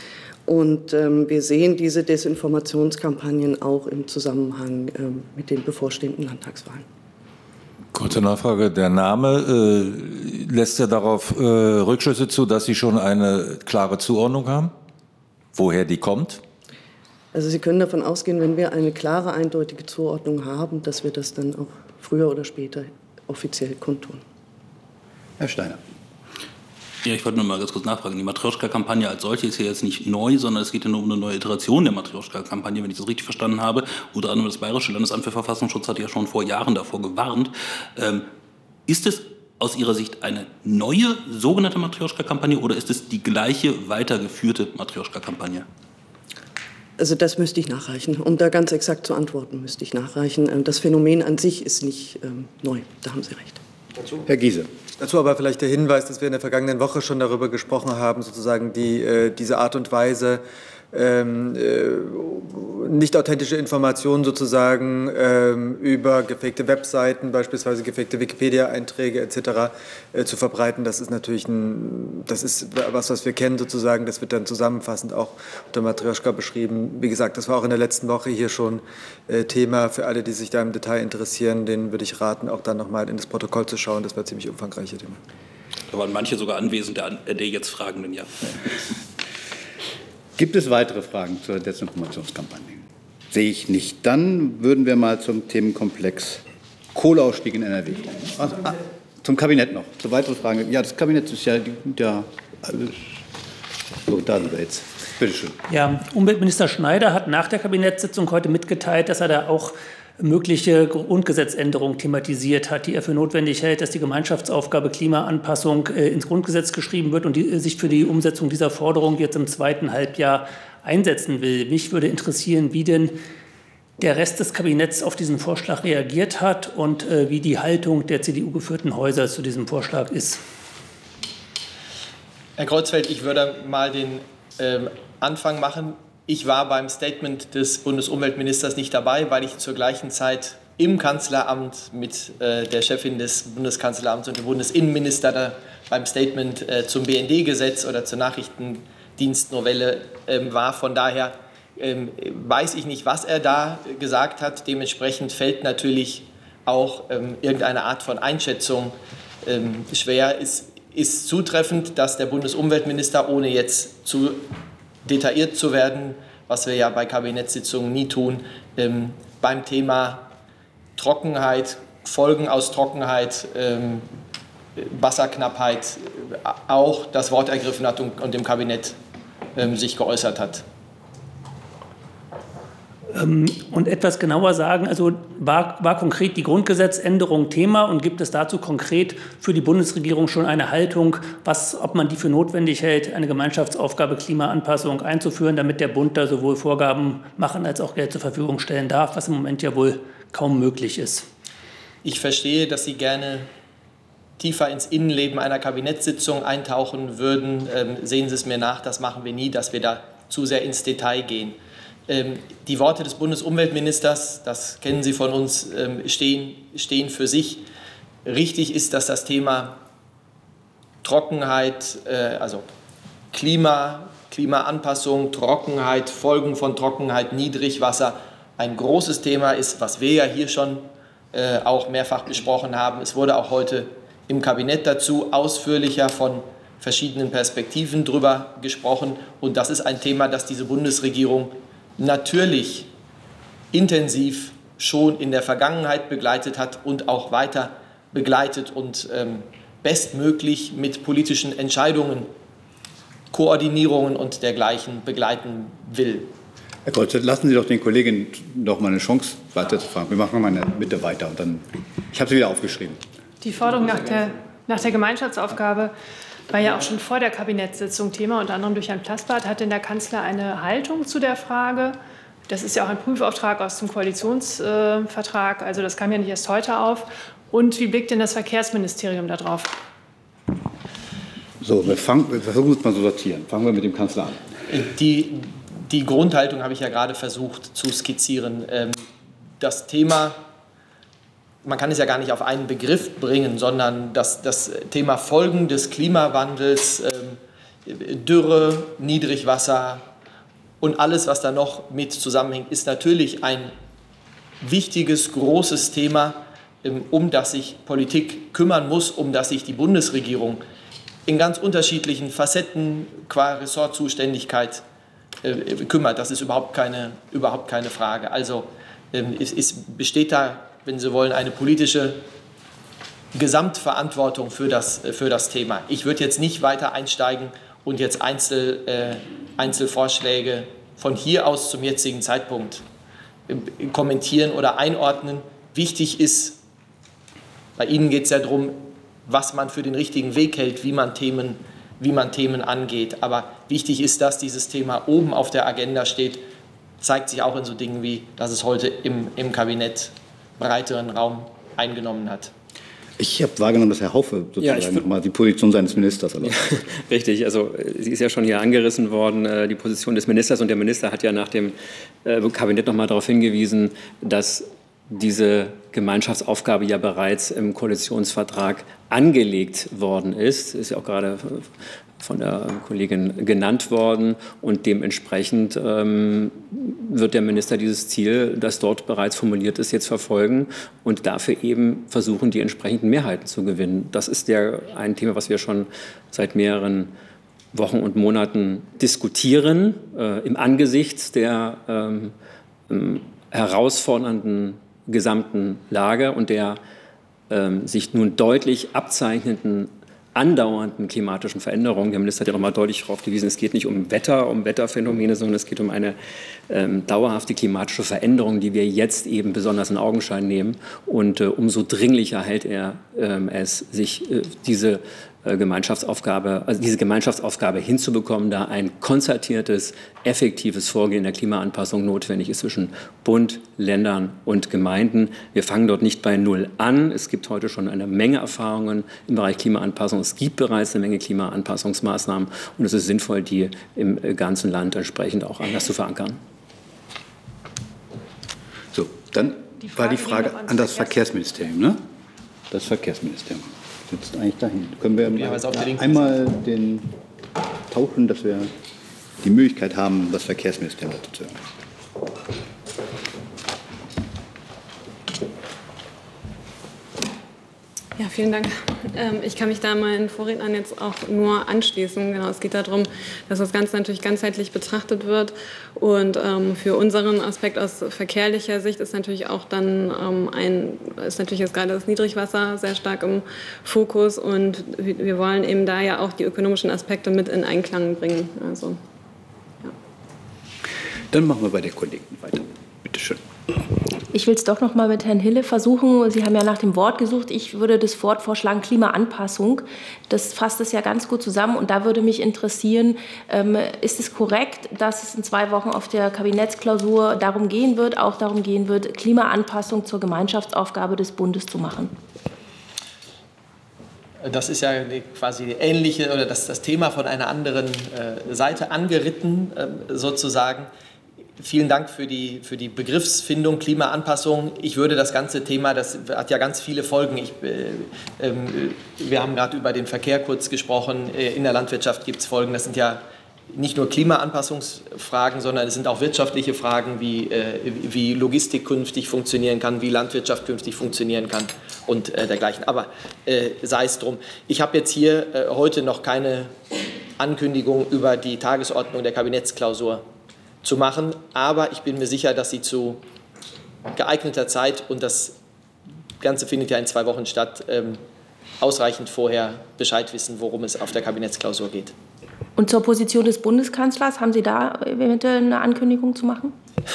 Speaker 6: Und ähm, wir sehen diese Desinformationskampagnen auch im Zusammenhang ähm, mit den bevorstehenden Landtagswahlen.
Speaker 9: Kurze Nachfrage. Der Name äh, lässt ja darauf äh, Rückschlüsse zu, dass Sie schon eine klare Zuordnung haben, woher die kommt?
Speaker 6: Also Sie können davon ausgehen, wenn wir eine klare, eindeutige Zuordnung haben, dass wir das dann auch früher oder später offiziell kundtun.
Speaker 2: Herr Steiner.
Speaker 4: Ja, ich wollte nur mal ganz kurz nachfragen. Die Matrjoschka-Kampagne als solche ist ja jetzt nicht neu, sondern es geht ja nur um eine neue Iteration der Matrjoschka-Kampagne, wenn ich das richtig verstanden habe. Unter anderem das Bayerische Landesamt für Verfassungsschutz hat ja schon vor Jahren davor gewarnt. Ähm, ist es aus Ihrer Sicht eine neue sogenannte Matrjoschka-Kampagne oder ist es die gleiche weitergeführte Matrjoschka-Kampagne?
Speaker 6: Also das müsste ich nachreichen. Um da ganz exakt zu antworten, müsste ich nachreichen. Das Phänomen an sich ist nicht ähm, neu. Da haben Sie recht.
Speaker 2: Herr Giese.
Speaker 10: Dazu aber vielleicht der Hinweis, dass wir in der vergangenen Woche schon darüber gesprochen haben, sozusagen die, äh, diese Art und Weise, ähm, äh, nicht authentische Informationen sozusagen ähm, über gefakte Webseiten, beispielsweise gefakte Wikipedia-Einträge et cetera äh, zu verbreiten. Das ist natürlich ein, das ist was, was wir kennen sozusagen. Das wird dann zusammenfassend auch unter Matrjoschka beschrieben. Wie gesagt, das war auch in der letzten Woche hier schon äh, Thema. Für alle, die sich da im Detail interessieren, denen würde ich raten, auch dann nochmal in das Protokoll zu schauen. Das war ziemlich umfangreiche Thema.
Speaker 4: Da waren manche sogar anwesend, der, der jetzt Fragenden, ja.
Speaker 2: Gibt es weitere Fragen zur Desinformationskampagne? Sehe ich nicht. Dann würden wir mal zum Themenkomplex Kohleausstieg in N R W kommen. Also, ah, zum Kabinett noch. Zu weiteren Fragen. Ja, das Kabinett ist ja, ja so, da sind wir jetzt. Bitte schön.
Speaker 11: Ja, Umweltminister Schneider hat nach der Kabinettssitzung heute mitgeteilt, dass er da auch mögliche Grundgesetzänderungen thematisiert hat, die er für notwendig hält, dass die Gemeinschaftsaufgabe Klimaanpassung äh, ins Grundgesetz geschrieben wird und die, sich für die Umsetzung dieser Forderung jetzt im zweiten Halbjahr einsetzen will. Mich würde interessieren, wie denn der Rest des Kabinetts auf diesen Vorschlag reagiert hat und äh, wie die Haltung der C D U-geführten Häuser zu diesem Vorschlag ist.
Speaker 3: Herr Kreuzfeld, ich würde mal den ähm, Anfang machen. Ich war beim Statement des Bundesumweltministers nicht dabei, weil ich zur gleichen Zeit im Kanzleramt mit äh, der Chefin des Bundeskanzleramts und dem Bundesinnenminister da beim Statement äh, zum B N D-Gesetz oder zur Nachrichtendienstnovelle äh, war. Von daher äh, weiß ich nicht, was er da gesagt hat. Dementsprechend fällt natürlich auch äh, irgendeine Art von Einschätzung äh, schwer. Es ist zutreffend, dass der Bundesumweltminister, ohne jetzt zu detailliert zu werden, was wir ja bei Kabinettssitzungen nie tun, ähm, beim Thema Trockenheit, Folgen aus Trockenheit, ähm, Wasserknappheit äh, auch das Wort ergriffen hat und, und im Kabinett ähm, sich geäußert hat.
Speaker 11: Und etwas genauer sagen, also war, war konkret die Grundgesetzänderung Thema und gibt es dazu konkret für die Bundesregierung schon eine Haltung, was, ob man die für notwendig hält, eine Gemeinschaftsaufgabe Klimaanpassung einzuführen, damit der Bund da sowohl Vorgaben machen als auch Geld zur Verfügung stellen darf, was im Moment ja wohl kaum möglich ist?
Speaker 3: Ich verstehe, dass Sie gerne tiefer ins Innenleben einer Kabinettssitzung eintauchen würden. Ähm, sehen Sie es mir nach, das machen wir nie, dass wir da zu sehr ins Detail gehen. Die Worte des Bundesumweltministers, das kennen Sie von uns, stehen, stehen für sich. Richtig ist, dass das Thema Trockenheit, also Klima, Klimaanpassung, Trockenheit, Folgen von Trockenheit, Niedrigwasser ein großes Thema ist, was wir ja hier schon auch mehrfach besprochen haben. Es wurde auch heute im Kabinett dazu ausführlicher von verschiedenen Perspektiven drüber gesprochen. Und das ist ein Thema, das diese Bundesregierung natürlich intensiv schon in der Vergangenheit begleitet hat und auch weiter begleitet und ähm, bestmöglich mit politischen Entscheidungen, Koordinierungen und dergleichen begleiten will.
Speaker 2: Herr Kreuzfeld, lassen Sie doch den Kolleginnen noch mal eine Chance, weiterzufahren. Wir machen mal in der Mitte weiter. Und dann, ich habe sie wieder aufgeschrieben.
Speaker 12: Die Forderung nach der, nach der Gemeinschaftsaufgabe war ja auch schon vor der Kabinettssitzung Thema, unter anderem durch Herrn Plassbart. Hat denn der Kanzler eine Haltung zu der Frage? Das ist ja auch ein Prüfauftrag aus dem Koalitionsvertrag, also das kam ja nicht erst heute auf. Und wie blickt denn das Verkehrsministerium da drauf?
Speaker 2: So, wir, fangen, wir versuchen es mal zu sortieren. Fangen wir mit dem Kanzler an.
Speaker 3: Die, die Grundhaltung habe ich ja gerade versucht zu skizzieren. Das Thema, man kann es ja gar nicht auf einen Begriff bringen, sondern das, das Thema Folgen des Klimawandels, ähm, Dürre, Niedrigwasser und alles, was da noch mit zusammenhängt, ist natürlich ein wichtiges, großes Thema, ähm, um das sich Politik kümmern muss, um das sich die Bundesregierung in ganz unterschiedlichen Facetten qua Ressortzuständigkeit äh, kümmert. Das ist überhaupt keine, überhaupt keine Frage. Also ähm, es, es besteht da, wenn Sie wollen, eine politische Gesamtverantwortung für das, für das Thema. Ich würde jetzt nicht weiter einsteigen und jetzt Einzel, äh, Einzelvorschläge von hier aus zum jetzigen Zeitpunkt äh, kommentieren oder einordnen. Wichtig ist, bei Ihnen geht es ja darum, was man für den richtigen Weg hält, wie man Themen, wie man Themen angeht. Aber wichtig ist, dass dieses Thema oben auf der Agenda steht, zeigt sich auch in so Dingen wie, dass es heute im, im Kabinett breiteren Raum eingenommen hat.
Speaker 2: Ich habe wahrgenommen, dass Herr Haufe sozusagen ja, ich, nochmal die Position seines Ministers erläutert.
Speaker 13: Ja, richtig, also sie ist ja schon hier angerissen worden, die Position des Ministers. Und der Minister hat ja nach dem Kabinett nochmal darauf hingewiesen, dass diese Gemeinschaftsaufgabe ja bereits im Koalitionsvertrag angelegt worden ist. Ist ja auch gerade von der Kollegin genannt worden. Und dementsprechend ähm, wird der Minister dieses Ziel, das dort bereits formuliert ist, jetzt verfolgen und dafür eben versuchen, die entsprechenden Mehrheiten zu gewinnen. Das ist ja ein Thema, was wir schon seit mehreren Wochen und Monaten diskutieren, äh, im Angesicht der ähm, ähm, herausfordernden gesamten Lage und der ähm, sich nun deutlich abzeichnenden andauernden klimatischen Veränderungen. Der Minister hat ja noch mal deutlich darauf gewiesen, es geht nicht um Wetter, um Wetterphänomene, sondern es geht um eine ähm, dauerhafte klimatische Veränderung, die wir jetzt eben besonders in Augenschein nehmen. Und äh, umso dringlicher hält er ähm, es, sich äh, diese äh, Gemeinschaftsaufgabe, also diese Gemeinschaftsaufgabe hinzubekommen, da ein konzertiertes, effektives Vorgehen der Klimaanpassung notwendig ist zwischen Bund, Ländern und Gemeinden. Wir fangen dort nicht bei Null an. Es gibt heute schon eine Menge Erfahrungen im Bereich Klimaanpassung. Es gibt bereits eine Menge Klimaanpassungsmaßnahmen und es ist sinnvoll, die im ganzen Land entsprechend auch anders zu verankern.
Speaker 2: So, dann die war die Frage an das Verkehrsministerium, ne? Das Verkehrsministerium sitzt eigentlich dahin. Können wir ja, einmal den tauschen, dass wir die Möglichkeit haben, das Verkehrsministerium dazu zu hören.
Speaker 14: Ja, vielen Dank. Ich kann mich da meinen Vorrednern jetzt auch nur anschließen. Genau, es geht darum, dass das Ganze natürlich ganzheitlich betrachtet wird. Und ähm, für unseren Aspekt aus verkehrlicher Sicht ist natürlich auch dann ähm, ein, ist natürlich jetzt gerade das Niedrigwasser sehr stark im Fokus. Und wir wollen eben da ja auch die ökonomischen Aspekte mit in Einklang bringen. Also, ja.
Speaker 2: Dann machen wir bei der Kollegin weiter. Bitte schön.
Speaker 15: Ich will es doch noch mal mit Herrn Hille versuchen. Sie haben ja nach dem Wort gesucht. Ich würde das Wort vorschlagen, Klimaanpassung. Das fasst es ja ganz gut zusammen. Und da würde mich interessieren, ähm, ist es korrekt, dass es in zwei Wochen auf der Kabinettsklausur darum gehen wird, auch darum gehen wird, Klimaanpassung zur Gemeinschaftsaufgabe des Bundes zu machen?
Speaker 3: Das ist ja quasi ähnliche oder das, das Thema von einer anderen äh, Seite angeritten, äh, sozusagen. Vielen Dank für die, für die Begriffsfindung Klimaanpassung. Ich würde das ganze Thema, das hat ja ganz viele Folgen. Ich, äh, äh, wir haben gerade über den Verkehr kurz gesprochen. In der Landwirtschaft gibt es Folgen. Das sind ja nicht nur Klimaanpassungsfragen, sondern es sind auch wirtschaftliche Fragen, wie, äh, wie Logistik künftig funktionieren kann, wie Landwirtschaft künftig funktionieren kann und äh, dergleichen. Aber äh, sei es drum. Ich habe jetzt hier äh, heute noch keine Ankündigung über die Tagesordnung der Kabinettsklausur zu machen, aber ich bin mir sicher, dass Sie zu geeigneter Zeit, und das Ganze findet ja in zwei Wochen statt, ähm, ausreichend vorher Bescheid wissen, worum es auf der Kabinettsklausur geht.
Speaker 15: Und zur Position des Bundeskanzlers, haben Sie da eventuell eine Ankündigung zu machen?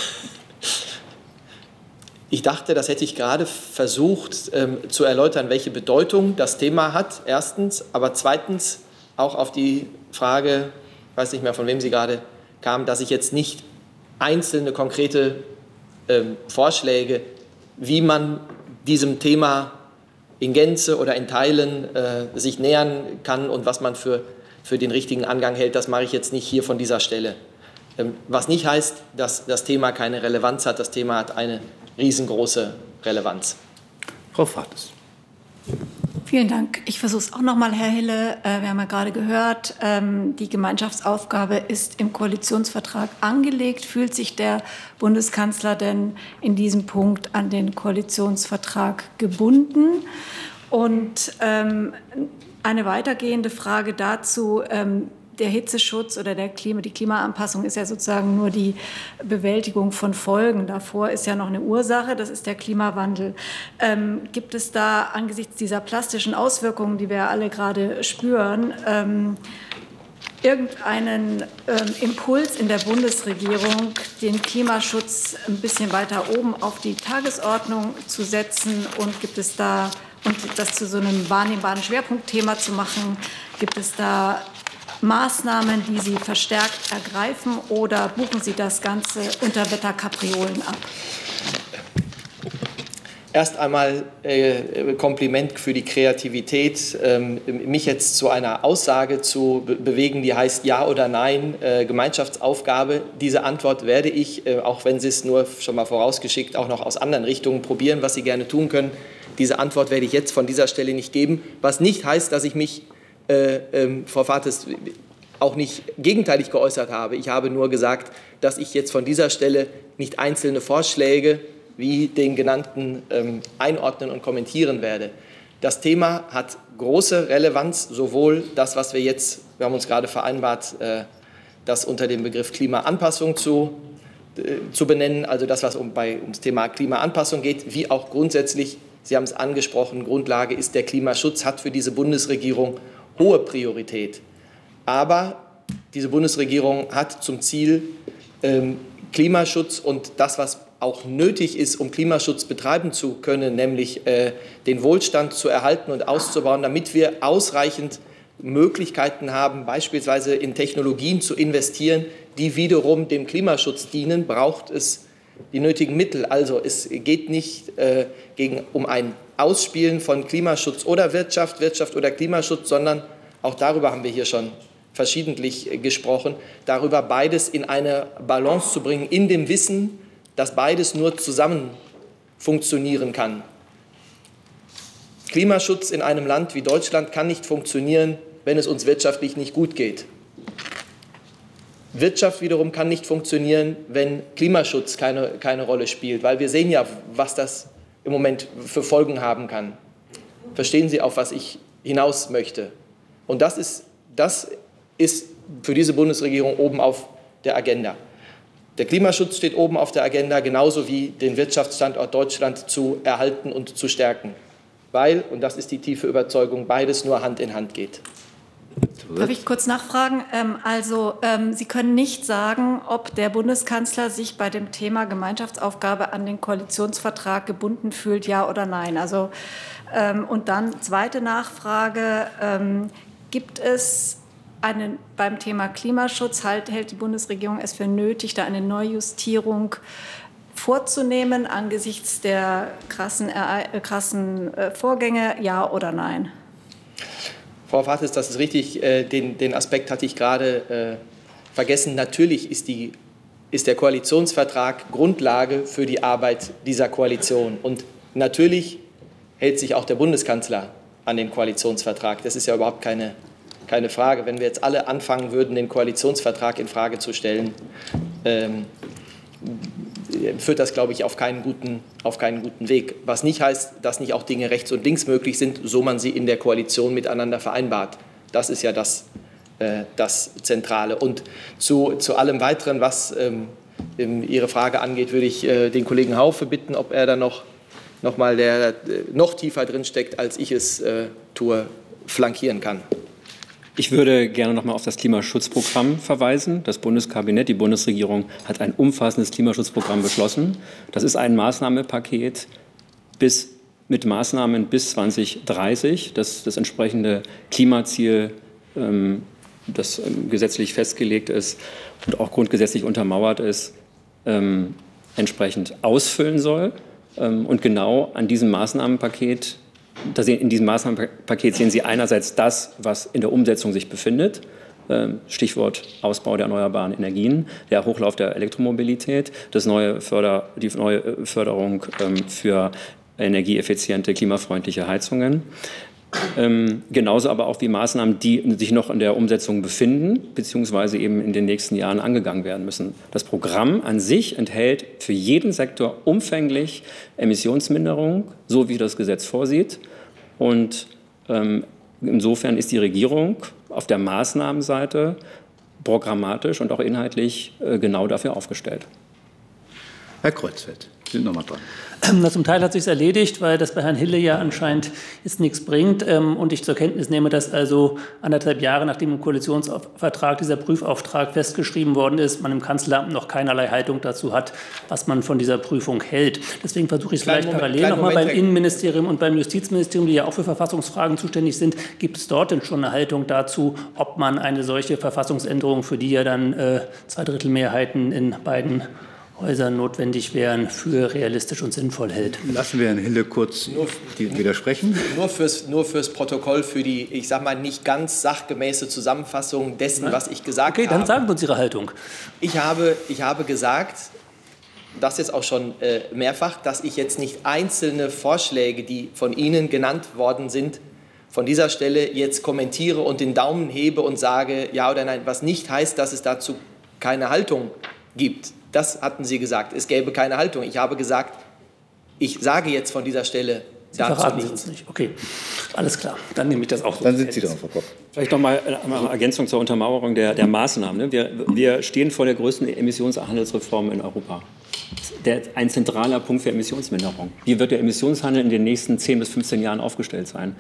Speaker 3: Ich dachte, das hätte ich gerade versucht ähm, zu erläutern, welche Bedeutung das Thema hat, erstens, aber zweitens auch auf die Frage, ich weiß nicht mehr, von wem Sie gerade kam, dass ich jetzt nicht einzelne konkrete ähm, Vorschläge, wie man diesem Thema in Gänze oder in Teilen äh, sich nähern kann und was man für, für den richtigen Angang hält, das mache ich jetzt nicht hier von dieser Stelle. Ähm, was nicht heißt, dass das Thema keine Relevanz hat. Das Thema hat eine riesengroße Relevanz.
Speaker 2: Frau Fates.
Speaker 16: Vielen Dank. Ich versuche es auch noch mal, Herr Hille. Wir haben ja gerade gehört, die Gemeinschaftsaufgabe ist im Koalitionsvertrag angelegt. Fühlt sich der Bundeskanzler denn in diesem Punkt an den Koalitionsvertrag gebunden? Und eine weitergehende Frage dazu: Der Hitzeschutz oder der Klima, die Klimaanpassung ist ja sozusagen nur die Bewältigung von Folgen. Davor ist ja noch eine Ursache, das ist der Klimawandel. Ähm, gibt es da angesichts dieser plastischen Auswirkungen, die wir alle gerade spüren, ähm, irgendeinen ähm, Impuls in der Bundesregierung, den Klimaschutz ein bisschen weiter oben auf die Tagesordnung zu setzen? Und gibt es da, und das zu so einem wahrnehmbaren Schwerpunktthema zu machen, gibt es da Maßnahmen, die Sie verstärkt ergreifen, oder buchen Sie das Ganze unter Wetterkapriolen ab?
Speaker 3: Erst einmal äh, Kompliment für die Kreativität, ähm, mich jetzt zu einer Aussage zu be bewegen, die heißt Ja oder Nein, äh, Gemeinschaftsaufgabe. Diese Antwort werde ich, äh, auch wenn Sie es nur schon mal vorausgeschickt, auch noch aus anderen Richtungen probieren, was Sie gerne tun können. Diese Antwort werde ich jetzt von dieser Stelle nicht geben, was nicht heißt, dass ich mich äh, äh, Frau Vates, auch nicht gegenteilig geäußert habe. Ich habe nur gesagt, dass ich jetzt von dieser Stelle nicht einzelne Vorschläge wie den genannten ähm, einordnen und kommentieren werde. Das Thema hat große Relevanz, sowohl das, was wir jetzt, wir haben uns gerade vereinbart, äh, das unter dem Begriff Klimaanpassung zu, äh, zu benennen, also das, was um, bei, ums Thema Klimaanpassung geht, wie auch grundsätzlich, Sie haben es angesprochen, Grundlage ist der Klimaschutz, hat für diese Bundesregierung hohe Priorität. Aber diese Bundesregierung hat zum Ziel, ähm, Klimaschutz und das, was auch nötig ist, um Klimaschutz betreiben zu können, nämlich äh, den Wohlstand zu erhalten und auszubauen, damit wir ausreichend Möglichkeiten haben, beispielsweise in Technologien zu investieren, die wiederum dem Klimaschutz dienen, braucht es die nötigen Mittel. Also es geht nicht äh, gegen, um ein Ausspielen von Klimaschutz oder Wirtschaft, Wirtschaft oder Klimaschutz, sondern auch darüber haben wir hier schon verschiedentlich gesprochen, darüber beides in eine Balance zu bringen, in dem Wissen, dass beides nur zusammen funktionieren kann. Klimaschutz in einem Land wie Deutschland kann nicht funktionieren, wenn es uns wirtschaftlich nicht gut geht. Wirtschaft wiederum kann nicht funktionieren, wenn Klimaschutz keine, keine Rolle spielt, weil wir sehen ja, was das im Moment für Folgen haben kann. Verstehen Sie, auf was ich hinaus möchte? Und das ist, das ist für diese Bundesregierung oben auf der Agenda. Der Klimaschutz steht oben auf der Agenda, genauso wie den Wirtschaftsstandort Deutschland zu erhalten und zu stärken, weil, und das ist die tiefe Überzeugung, beides nur Hand in Hand geht.
Speaker 16: Darf ich kurz nachfragen? Also Sie können nicht sagen, ob der Bundeskanzler sich bei dem Thema Gemeinschaftsaufgabe an den Koalitionsvertrag gebunden fühlt, ja oder nein. Also, und dann zweite Nachfrage, gibt es Eine, beim Thema Klimaschutz halt, hält die Bundesregierung es für nötig, da eine Neujustierung vorzunehmen angesichts der krassen, äh, krassen äh, Vorgänge, ja oder nein?
Speaker 3: Frau Vates, das ist richtig. Äh, den, den Aspekt hatte ich gerade äh, vergessen. Natürlich ist, die, ist der Koalitionsvertrag Grundlage für die Arbeit dieser Koalition. Und natürlich hält sich auch der Bundeskanzler an den Koalitionsvertrag. Das ist ja überhaupt keine Keine Frage. Wenn wir jetzt alle anfangen würden, den Koalitionsvertrag in Frage zu stellen, ähm, führt das, glaube ich, auf keinen guten, auf keinen guten Weg. Was nicht heißt, dass nicht auch Dinge rechts und links möglich sind, so man sie in der Koalition miteinander vereinbart. Das ist ja das, äh, das Zentrale. Und zu, zu allem Weiteren, was ähm, Ihre Frage angeht, würde ich äh, den Kollegen Haufe bitten, ob er da noch, noch mal der äh, noch tiefer drin steckt, als ich es äh, tue, flankieren kann.
Speaker 13: Ich würde gerne noch mal auf das Klimaschutzprogramm verweisen. Das Bundeskabinett, die Bundesregierung hat ein umfassendes Klimaschutzprogramm beschlossen. Das ist ein Maßnahmenpaket bis, mit Maßnahmen bis zwanzig dreißig. Das, das entsprechende Klimaziel, ähm, das ähm, gesetzlich festgelegt ist und auch grundgesetzlich untermauert ist, ähm, entsprechend ausfüllen soll. Ähm, und genau an diesem Maßnahmenpaket In diesem Maßnahmenpaket sehen Sie einerseits das, was in der Umsetzung sich befindet, Stichwort Ausbau der erneuerbaren Energien, der Hochlauf der Elektromobilität, das neue Förder, die neue Förderung für energieeffiziente, klimafreundliche Heizungen. Ähm, genauso aber auch wie Maßnahmen, die sich noch in der Umsetzung befinden, beziehungsweise eben in den nächsten Jahren angegangen werden müssen. Das Programm an sich enthält für jeden Sektor umfänglich Emissionsminderung, so wie das Gesetz vorsieht. Und ähm, insofern ist die Regierung auf der Maßnahmenseite programmatisch und auch inhaltlich äh, genau dafür aufgestellt.
Speaker 2: Herr Kreuzfeld, Sie sind noch mal dran.
Speaker 11: Na, zum Teil hat es sich erledigt, weil das bei Herrn Hille ja anscheinend jetzt nichts bringt. Und ich zur Kenntnis nehme, dass also anderthalb Jahre nachdem im Koalitionsvertrag dieser Prüfauftrag festgeschrieben worden ist, man im Kanzleramt noch keinerlei Haltung dazu hat, was man von dieser Prüfung hält. Deswegen versuche ich es vielleicht
Speaker 3: Moment,
Speaker 11: parallel nochmal beim
Speaker 3: Herr
Speaker 11: Innenministerium und beim Justizministerium, die ja auch für Verfassungsfragen zuständig sind. Gibt es dort denn schon eine Haltung dazu, ob man eine solche Verfassungsänderung, für die ja dann äh, Zweidrittelmehrheiten in beiden Häusern notwendig wären, für realistisch und sinnvoll hält?
Speaker 2: Lassen wir Herrn Hille kurz die widersprechen.
Speaker 3: Nur fürs, nur fürs Protokoll, für die, ich sage mal, nicht ganz sachgemäße Zusammenfassung dessen, was ich gesagt habe.
Speaker 11: Okay, dann sagen Sie uns Ihre Haltung.
Speaker 3: Ich habe, ich habe gesagt, das jetzt auch schon äh, mehrfach, dass ich jetzt nicht einzelne Vorschläge, die von Ihnen genannt worden sind, von dieser Stelle jetzt kommentiere und den Daumen hebe und sage ja oder nein, was nicht heißt, dass es dazu keine Haltung gibt. Das hatten Sie gesagt, es gäbe keine Haltung. Ich habe gesagt, ich sage jetzt von dieser Stelle
Speaker 11: Sie
Speaker 3: dazu
Speaker 11: verraten
Speaker 3: nichts.
Speaker 11: Sie uns nicht. Okay, alles klar. Dann nehme ich das auch so.
Speaker 2: Dann sind Sie dran, Frau Kopp.
Speaker 13: Vielleicht noch mal eine Ergänzung zur Untermauerung der, der Maßnahmen. Wir, wir stehen vor der größten Emissionshandelsreform in Europa. Der, ein zentraler Punkt für Emissionsminderung. Wie wird der Emissionshandel in den nächsten zehn bis fünfzehn Jahren aufgestellt sein?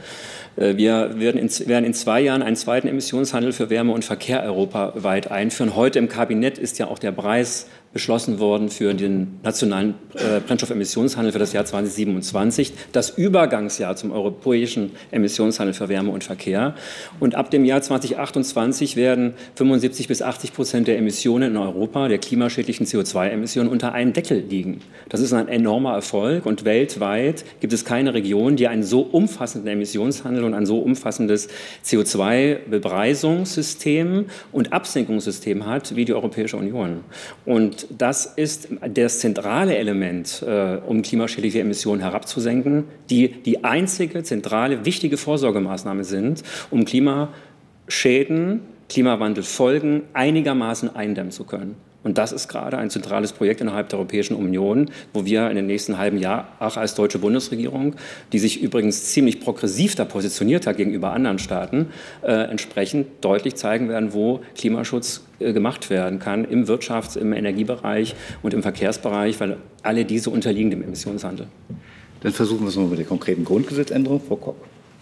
Speaker 13: Wir werden in, werden in zwei Jahren einen zweiten Emissionshandel für Wärme und Verkehr europaweit einführen. Heute im Kabinett ist ja auch der Preis beschlossen worden für den nationalen äh, Brennstoffemissionshandel für das Jahr zweitausendsiebenundzwanzig, das Übergangsjahr zum europäischen Emissionshandel für Wärme und Verkehr. Und ab dem Jahr zweitausendachtundzwanzig werden fünfundsiebzig bis achtzig Prozent der Emissionen in Europa, der klimaschädlichen C O zwei Emissionen, unter einem Deckel liegen. Das ist ein enormer Erfolg und weltweit gibt es keine Region, die einen so umfassenden Emissionshandel und ein so umfassendes C O zwei Bepreisungssystem und Absenkungssystem hat wie die Europäische Union. Und das ist das zentrale Element, äh, um klimaschädliche Emissionen herabzusenken, die die einzige zentrale, wichtige Vorsorgemaßnahme sind, um Klimaschäden, Klimawandelfolgen einigermaßen eindämmen zu können. Und das ist gerade ein zentrales Projekt innerhalb der Europäischen Union, wo wir in den nächsten halben Jahr auch als deutsche Bundesregierung, die sich übrigens ziemlich progressiv da positioniert hat gegenüber anderen Staaten, äh, entsprechend deutlich zeigen werden, wo Klimaschutz äh, gemacht werden kann im Wirtschafts-, im Energiebereich und im Verkehrsbereich, weil alle diese unterliegen dem Emissionshandel.
Speaker 2: Dann versuchen wir es mal mit der konkreten Grundgesetzänderung. Frau Kopp.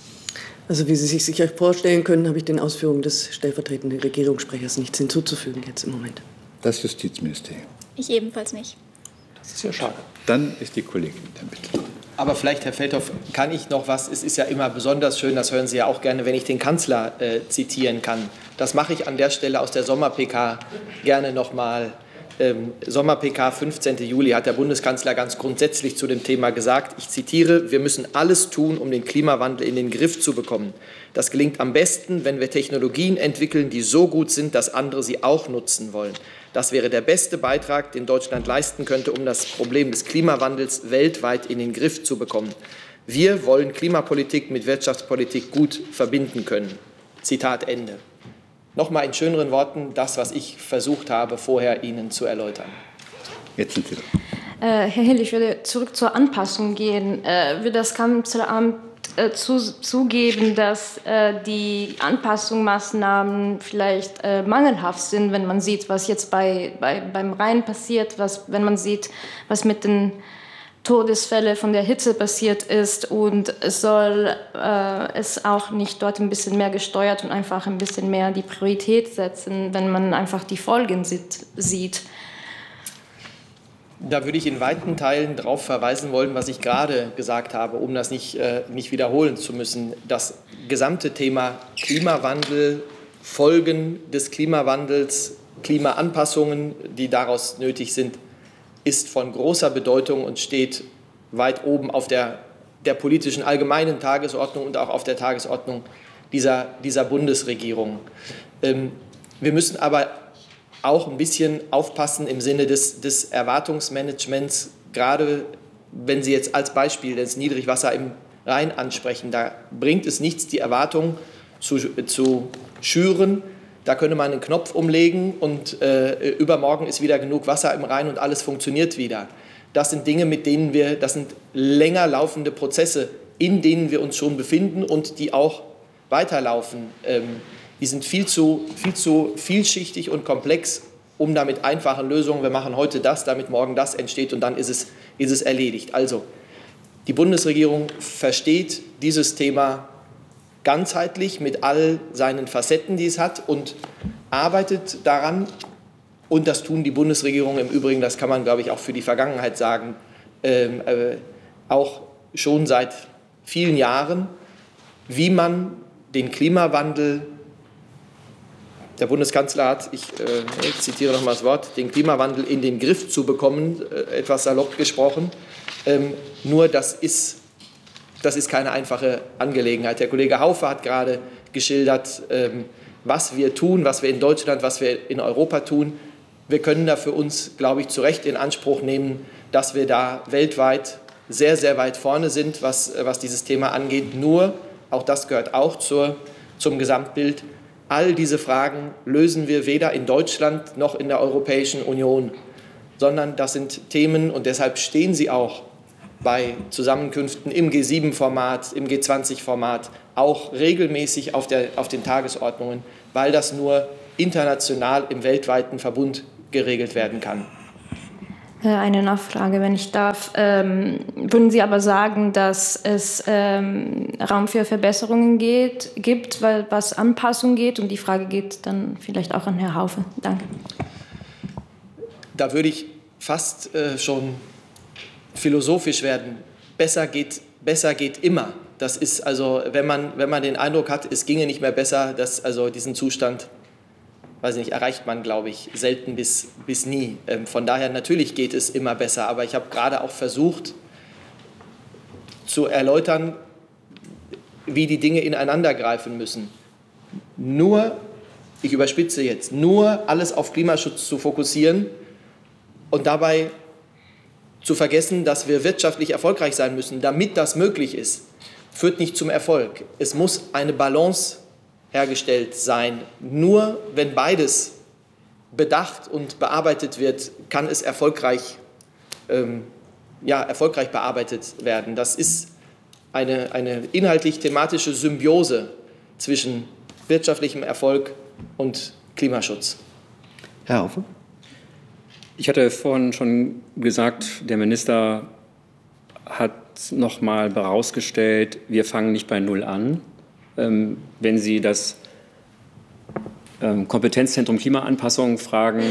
Speaker 6: Also wie Sie sich sicher vorstellen können, habe ich den Ausführungen des stellvertretenden Regierungssprechers nichts hinzuzufügen jetzt im Moment.
Speaker 2: Das Justizministerium.
Speaker 17: Ich ebenfalls nicht.
Speaker 11: Das ist ja schade.
Speaker 2: Dann ist die Kollegin damit.
Speaker 3: Aber vielleicht, Herr Feldhoff, kann ich noch was? Es ist ja immer besonders schön, das hören Sie ja auch gerne, wenn ich den Kanzler äh, zitieren kann. Das mache ich an der Stelle aus der Sommer-P K gerne noch mal. Ähm, Sommer-P K, fünfzehnten Juli, hat der Bundeskanzler ganz grundsätzlich zu dem Thema gesagt, ich zitiere, wir müssen alles tun, um den Klimawandel in den Griff zu bekommen. Das gelingt am besten, wenn wir Technologien entwickeln, die so gut sind, dass andere sie auch nutzen wollen. Das wäre der beste Beitrag, den Deutschland leisten könnte, um das Problem des Klimawandels weltweit in den Griff zu bekommen. Wir wollen Klimapolitik mit Wirtschaftspolitik gut verbinden können. Zitat Ende. Nochmal in schöneren Worten das, was ich versucht habe, vorher Ihnen zu erläutern.
Speaker 2: Jetzt sind Sie dran.
Speaker 15: Äh, Herr Hill, ich würde zurück zur Anpassung gehen. Äh, wird das Kanzleramt äh, zu, zugeben, dass äh, die Anpassungsmaßnahmen vielleicht äh, mangelhaft sind, wenn man sieht, was jetzt bei, bei, beim Rhein passiert, was, wenn man sieht, was mit den Todesfällen von der Hitze passiert ist, und es soll äh, es auch nicht dort ein bisschen mehr gesteuert und einfach ein bisschen mehr die Priorität setzen, wenn man einfach die Folgen sieht. sieht.
Speaker 3: Da würde ich in weiten Teilen darauf verweisen wollen, was ich gerade gesagt habe, um das nicht, äh, nicht wiederholen zu müssen. Das gesamte Thema Klimawandel, Folgen des Klimawandels, Klimaanpassungen, die daraus nötig sind, ist von großer Bedeutung und steht weit oben auf der, der politischen allgemeinen Tagesordnung und auch auf der Tagesordnung dieser, dieser Bundesregierung. Ähm, wir müssen aber auch ein bisschen aufpassen im Sinne des, des Erwartungsmanagements, gerade wenn Sie jetzt als Beispiel das Niedrigwasser im Rhein ansprechen. Da bringt es nichts, die Erwartung zu, zu schüren. Da könnte man einen Knopf umlegen und äh, übermorgen ist wieder genug Wasser im Rhein und alles funktioniert wieder. Das sind Dinge, mit denen wir, das sind länger laufende Prozesse, in denen wir uns schon befinden und die auch weiterlaufen. Ähm, die sind viel zu, viel zu vielschichtig und komplex, um da mit einfachen Lösungen, wir machen heute das, damit morgen das entsteht und dann ist es, ist es erledigt. Also, die Bundesregierung versteht dieses Thema ganzheitlich mit all seinen Facetten, die es hat, und arbeitet daran. Und das tun die Bundesregierung im Übrigen, das kann man, glaube ich, auch für die Vergangenheit sagen, ähm, äh, auch schon seit vielen Jahren, wie man den Klimawandel, der Bundeskanzler hat, ich, äh, ich zitiere noch mal das Wort, den Klimawandel in den Griff zu bekommen, äh, etwas salopp gesprochen. Ähm, nur das ist Das ist keine einfache Angelegenheit. Der Kollege Haufe hat gerade geschildert, was wir tun, was wir in Deutschland, was wir in Europa tun. Wir können da für uns, glaube ich, zu Recht in Anspruch nehmen, dass wir da weltweit sehr, sehr weit vorne sind, was, was dieses Thema angeht. Nur auch das gehört auch zur, zum Gesamtbild, all diese Fragen lösen wir weder in Deutschland noch in der Europäischen Union, sondern das sind Themen, und deshalb stehen sie auch bei Zusammenkünften im G sieben Format, im G zwanzig Format, auch regelmäßig auf, der, auf den Tagesordnungen, weil das nur international im weltweiten Verbund geregelt werden kann.
Speaker 15: Eine Nachfrage, wenn ich darf. Ähm, würden Sie aber sagen, dass es ähm, Raum für Verbesserungen geht, gibt, weil was Anpassung geht? Und die Frage geht dann vielleicht auch an Herrn Haufe. Danke.
Speaker 3: Da würde ich fast äh, schon philosophisch werden. Besser geht, besser geht immer. Das ist also, wenn man, wenn man den Eindruck hat, es ginge nicht mehr besser, dass also diesen Zustand, weiß nicht, erreicht man, glaube ich, selten bis, bis nie. Ähm, von daher, natürlich geht es immer besser, aber ich habe gerade auch versucht zu erläutern, wie die Dinge ineinander greifen müssen. Nur, ich überspitze jetzt, nur alles auf Klimaschutz zu fokussieren und dabei zu vergessen, dass wir wirtschaftlich erfolgreich sein müssen, damit das möglich ist, führt nicht zum Erfolg. Es muss eine Balance hergestellt sein. Nur wenn beides bedacht und bearbeitet wird, kann es erfolgreich, ähm, ja, erfolgreich bearbeitet werden. Das ist eine, eine inhaltlich-thematische Symbiose zwischen wirtschaftlichem Erfolg und Klimaschutz.
Speaker 2: Herr Haufe?
Speaker 13: Ich hatte vorhin schon gesagt, der Minister hat noch mal herausgestellt, wir fangen nicht bei Null an. Ähm, wenn Sie das ähm, Kompetenzzentrum Klimaanpassung fragen,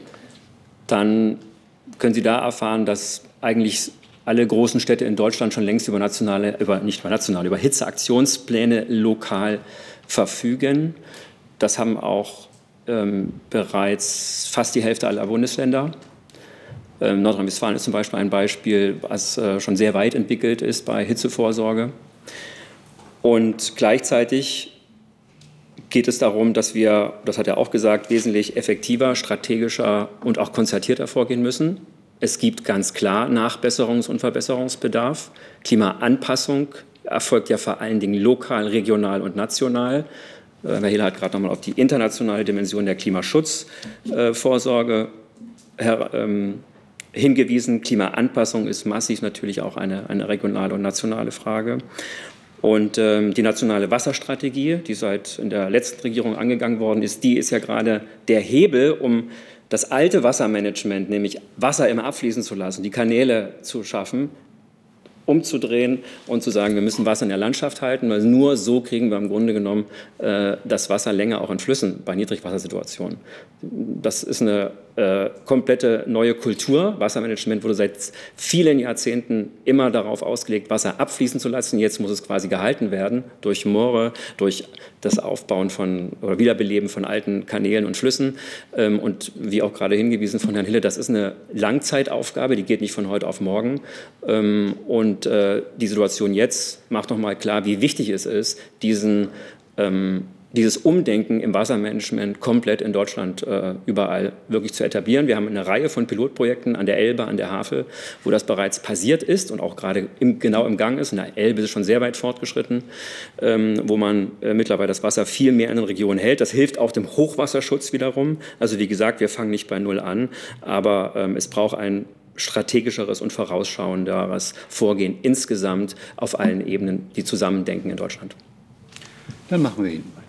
Speaker 13: dann können Sie da erfahren, dass eigentlich alle großen Städte in Deutschland schon längst über nationale, über, nicht über nationale, über Hitzeaktionspläne lokal verfügen. Das haben auch ähm, bereits fast die Hälfte aller Bundesländer. Ähm, Nordrhein-Westfalen ist zum Beispiel ein Beispiel, was äh, schon sehr weit entwickelt ist bei Hitzevorsorge. Und gleichzeitig geht es darum, dass wir, das hat er auch gesagt, wesentlich effektiver, strategischer und auch konzertierter vorgehen müssen. Es gibt ganz klar Nachbesserungs- und Verbesserungsbedarf. Klimaanpassung erfolgt ja vor allen Dingen lokal, regional und national. Herr Hille hat gerade noch mal auf die internationale Dimension der Klimaschutzvorsorge her, ähm, hingewiesen. Klimaanpassung ist massiv natürlich auch eine, eine regionale und nationale Frage. Und ähm, die nationale Wasserstrategie, die seit in der letzten Regierung angegangen worden ist, die ist ja gerade der Hebel, um das alte Wassermanagement, nämlich Wasser immer abfließen zu lassen, die Kanäle zu schaffen, umzudrehen und zu sagen, wir müssen Wasser in der Landschaft halten, weil nur so kriegen wir im Grunde genommen äh, das Wasser länger auch in Flüssen bei Niedrigwassersituationen. Das ist eine äh, komplette neue Kultur. Wassermanagement wurde seit vielen Jahrzehnten immer darauf ausgelegt, Wasser abfließen zu lassen. Jetzt muss es quasi gehalten werden durch Moore, durch das Aufbauen von oder Wiederbeleben von alten Kanälen und Flüssen. Ähm, und wie auch gerade hingewiesen von Herrn Hille, das ist eine Langzeitaufgabe, die geht nicht von heute auf morgen. Ähm, und äh, die Situation jetzt macht noch mal klar, wie wichtig es ist, diesen ähm, dieses Umdenken im Wassermanagement komplett in Deutschland äh, überall wirklich zu etablieren. Wir haben eine Reihe von Pilotprojekten an der Elbe, an der Havel, wo das bereits passiert ist und auch gerade im, genau im Gang ist. In der Elbe ist es schon sehr weit fortgeschritten, ähm, wo man äh, mittlerweile das Wasser viel mehr in den Regionen hält. Das hilft auch dem Hochwasserschutz wiederum. Also wie gesagt, wir fangen nicht bei Null an, aber ähm, es braucht ein strategischeres und vorausschauenderes Vorgehen insgesamt auf allen Ebenen, die zusammendenken in Deutschland.
Speaker 2: Dann machen wir ihn weiter.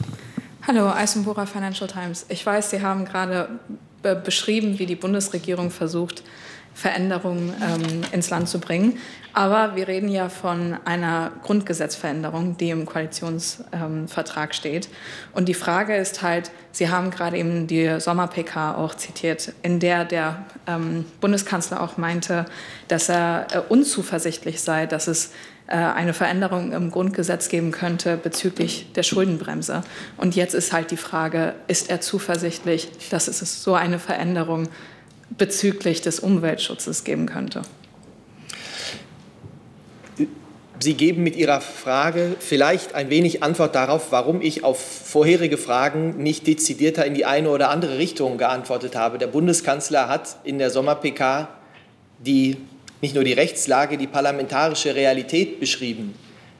Speaker 17: Hallo, Eisenbohrer, Financial Times. Ich weiß, Sie haben gerade be- beschrieben, wie die Bundesregierung versucht, Veränderungen ähm, ins Land zu bringen. Aber wir reden ja von einer Grundgesetzveränderung, die im Koalitionsvertrag ähm, steht. Und die Frage ist halt, Sie haben gerade eben die Sommer-P K auch zitiert, in der der ähm, Bundeskanzler auch meinte, dass er äh, unzuversichtlich sei, dass es eine Veränderung im Grundgesetz geben könnte bezüglich der Schuldenbremse. Und jetzt ist halt die Frage, ist er zuversichtlich, dass es so eine Veränderung bezüglich des Umweltschutzes geben könnte?
Speaker 3: Sie geben mit Ihrer Frage vielleicht ein wenig Antwort darauf, warum ich auf vorherige Fragen nicht dezidierter in die eine oder andere Richtung geantwortet habe. Der Bundeskanzler hat in der Sommer-P K die nicht nur die Rechtslage, die parlamentarische Realität beschrieben.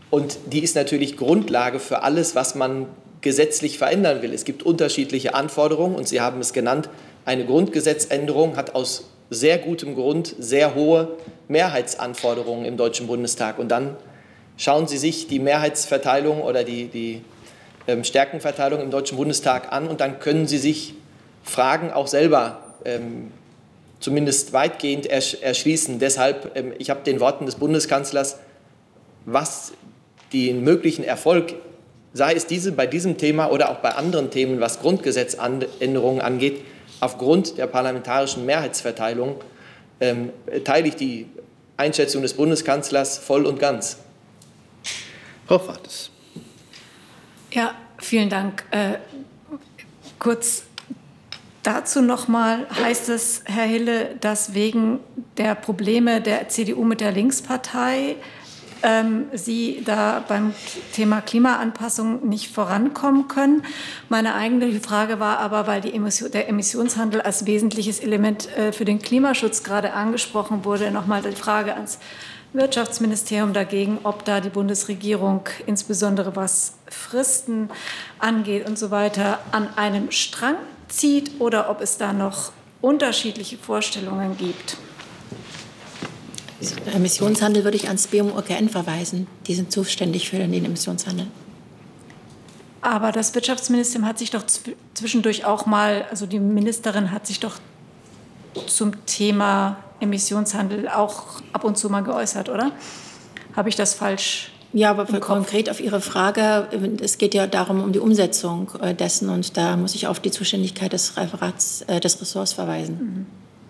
Speaker 3: Und die ist natürlich Grundlage für alles, was man gesetzlich verändern will. Es gibt unterschiedliche Anforderungen und Sie haben es genannt, eine Grundgesetzänderung hat aus sehr gutem Grund sehr hohe Mehrheitsanforderungen im Deutschen Bundestag. Und dann schauen Sie sich die Mehrheitsverteilung oder die, die ähm, Stärkenverteilung im Deutschen Bundestag an und dann können Sie sich Fragen auch selber ähm, zumindest weitgehend ersch erschließen. Deshalb, ähm, ich habe den Worten des Bundeskanzlers, was den möglichen Erfolg, sei es diese, bei diesem Thema oder auch bei anderen Themen, was Grundgesetzänderungen angeht, aufgrund der parlamentarischen Mehrheitsverteilung ähm, teile ich die Einschätzung des Bundeskanzlers voll und ganz.
Speaker 2: Frau Fates.
Speaker 16: Ja, vielen Dank. Äh, kurz dazu noch mal, heißt es, Herr Hille, dass wegen der Probleme der C D U mit der Linkspartei Ähm, Sie da beim Thema Klimaanpassung nicht vorankommen können. Meine eigentliche Frage war aber, weil die Emission, der Emissionshandel als wesentliches Element äh, für den Klimaschutz gerade angesprochen wurde, nochmal die Frage ans Wirtschaftsministerium dagegen, ob da die Bundesregierung, insbesondere was Fristen angeht und so weiter, an einem Strang zieht oder ob es da noch unterschiedliche Vorstellungen gibt.
Speaker 18: Emissionshandel würde ich ans B M U K N verweisen. Die sind zuständig für den Emissionshandel.
Speaker 16: Aber das Wirtschaftsministerium hat sich doch zwischendurch auch mal, also die Ministerin hat sich doch zum Thema Emissionshandel auch ab und zu mal geäußert, oder? Habe ich das falsch?
Speaker 18: Ja, aber konkret auf Ihre Frage, es geht ja darum, um die Umsetzung dessen und da muss ich auf die Zuständigkeit des Referats, äh, des Ressorts verweisen.
Speaker 16: Mhm.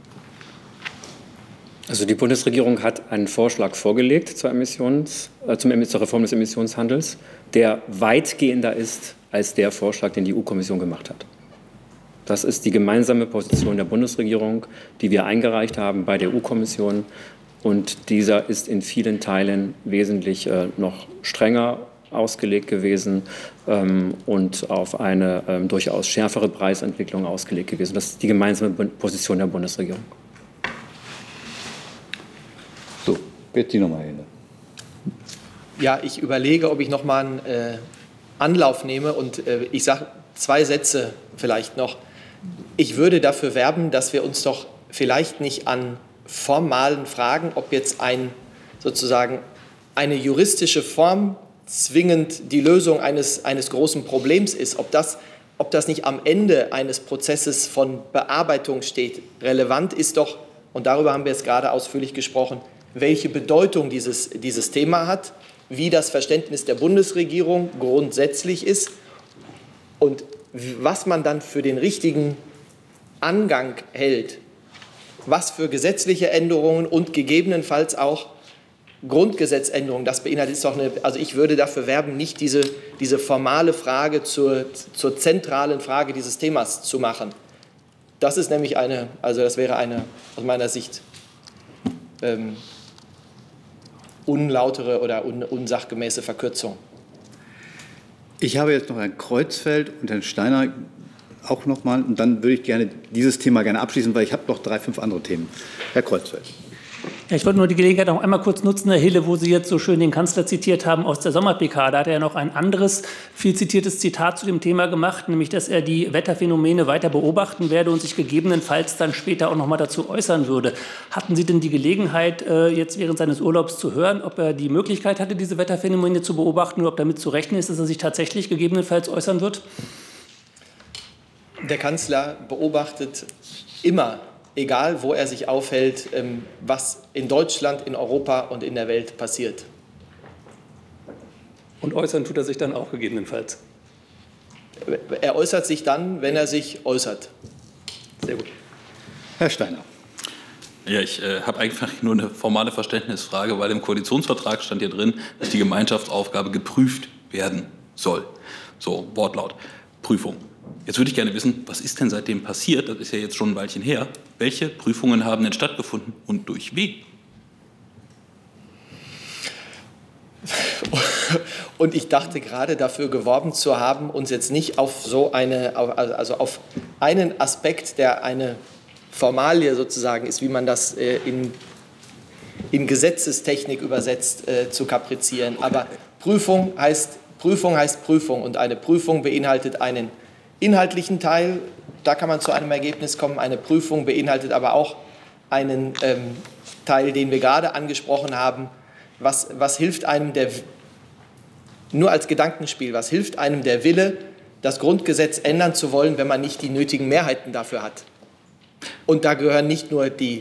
Speaker 13: Also die Bundesregierung hat einen Vorschlag vorgelegt zur, Emissions, äh, zum, zur Reform des Emissionshandels, der weitgehender ist als der Vorschlag, den die E U-Kommission gemacht hat. Das ist die gemeinsame Position der Bundesregierung, die wir eingereicht haben bei der E U-Kommission. Und dieser ist in vielen Teilen wesentlich äh, noch strenger ausgelegt gewesen ähm, und auf eine ähm, durchaus schärfere Preisentwicklung ausgelegt gewesen. Das ist die gemeinsame Position der Bundesregierung.
Speaker 2: Jetzt die Nummer hin.
Speaker 3: Ja, ich überlege, ob ich noch mal einen äh, Anlauf nehme und äh, ich sage zwei Sätze vielleicht noch. Ich würde dafür werben, dass wir uns doch vielleicht nicht an formalen Fragen, ob jetzt ein sozusagen eine juristische Form zwingend die Lösung eines, eines großen Problems ist, ob das, ob das nicht am Ende eines Prozesses von Bearbeitung steht. Relevant ist doch, und darüber haben wir jetzt gerade ausführlich gesprochen, welche Bedeutung dieses, dieses Thema hat, wie das Verständnis der Bundesregierung grundsätzlich ist und was man dann für den richtigen Angang hält, was für gesetzliche Änderungen und gegebenenfalls auch Grundgesetzänderungen, das beinhaltet ist doch eine, also ich würde dafür werben, nicht diese, diese formale Frage zur, zur zentralen Frage dieses Themas zu machen. Das ist nämlich eine, also das wäre eine aus meiner Sicht ähm, unlautere oder un, unsachgemäße Verkürzung.
Speaker 2: Ich habe jetzt noch Herrn Kreuzfeld und Herrn Steiner auch noch mal. Und dann würde ich gerne dieses Thema gerne abschließen, weil ich habe noch drei, fünf andere Themen. Herr Kreuzfeld.
Speaker 11: Ja, ich wollte nur die Gelegenheit noch einmal kurz nutzen, Herr Hille, wo Sie jetzt so schön den Kanzler zitiert haben aus der Sommer-P K. Da hat er ja noch ein anderes, viel zitiertes Zitat zu dem Thema gemacht, nämlich, dass er die Wetterphänomene weiter beobachten werde und sich gegebenenfalls dann später auch noch mal dazu äußern würde. Hatten Sie denn die Gelegenheit, jetzt während seines Urlaubs zu hören, ob er die Möglichkeit hatte, diese Wetterphänomene zu beobachten oder ob damit zu rechnen ist, dass er sich tatsächlich gegebenenfalls äußern wird?
Speaker 3: Der Kanzler beobachtet immer, egal wo er sich aufhält, was in Deutschland, in Europa und in der Welt passiert.
Speaker 11: Und äußern tut er sich dann auch gegebenenfalls?
Speaker 3: Er äußert sich dann, wenn er sich äußert.
Speaker 11: Sehr gut.
Speaker 2: Herr Steiner.
Speaker 4: Ja, ich äh, habe einfach nur eine formale Verständnisfrage, weil im Koalitionsvertrag stand ja drin, dass die Gemeinschaftsaufgabe geprüft werden soll. So, Wortlaut, Prüfung. Jetzt würde ich gerne wissen, was ist denn seitdem passiert? Das ist ja jetzt schon ein Weilchen her. Welche Prüfungen haben denn stattgefunden und durch wen?
Speaker 3: Und ich dachte gerade dafür geworben zu haben, uns jetzt nicht auf so eine, also auf einen Aspekt, der eine Formalie sozusagen ist, wie man das in, in Gesetzestechnik übersetzt äh, zu kaprizieren. Aber Prüfung heißt, Prüfung heißt Prüfung und eine Prüfung beinhaltet einen inhaltlichen Teil, da kann man zu einem Ergebnis kommen. Eine Prüfung beinhaltet aber auch einen ähm, Teil, den wir gerade angesprochen haben. Was, was hilft einem der, nur als Gedankenspiel, was hilft einem der Wille, das Grundgesetz ändern zu wollen, wenn man nicht die nötigen Mehrheiten dafür hat? Und da gehören nicht nur die,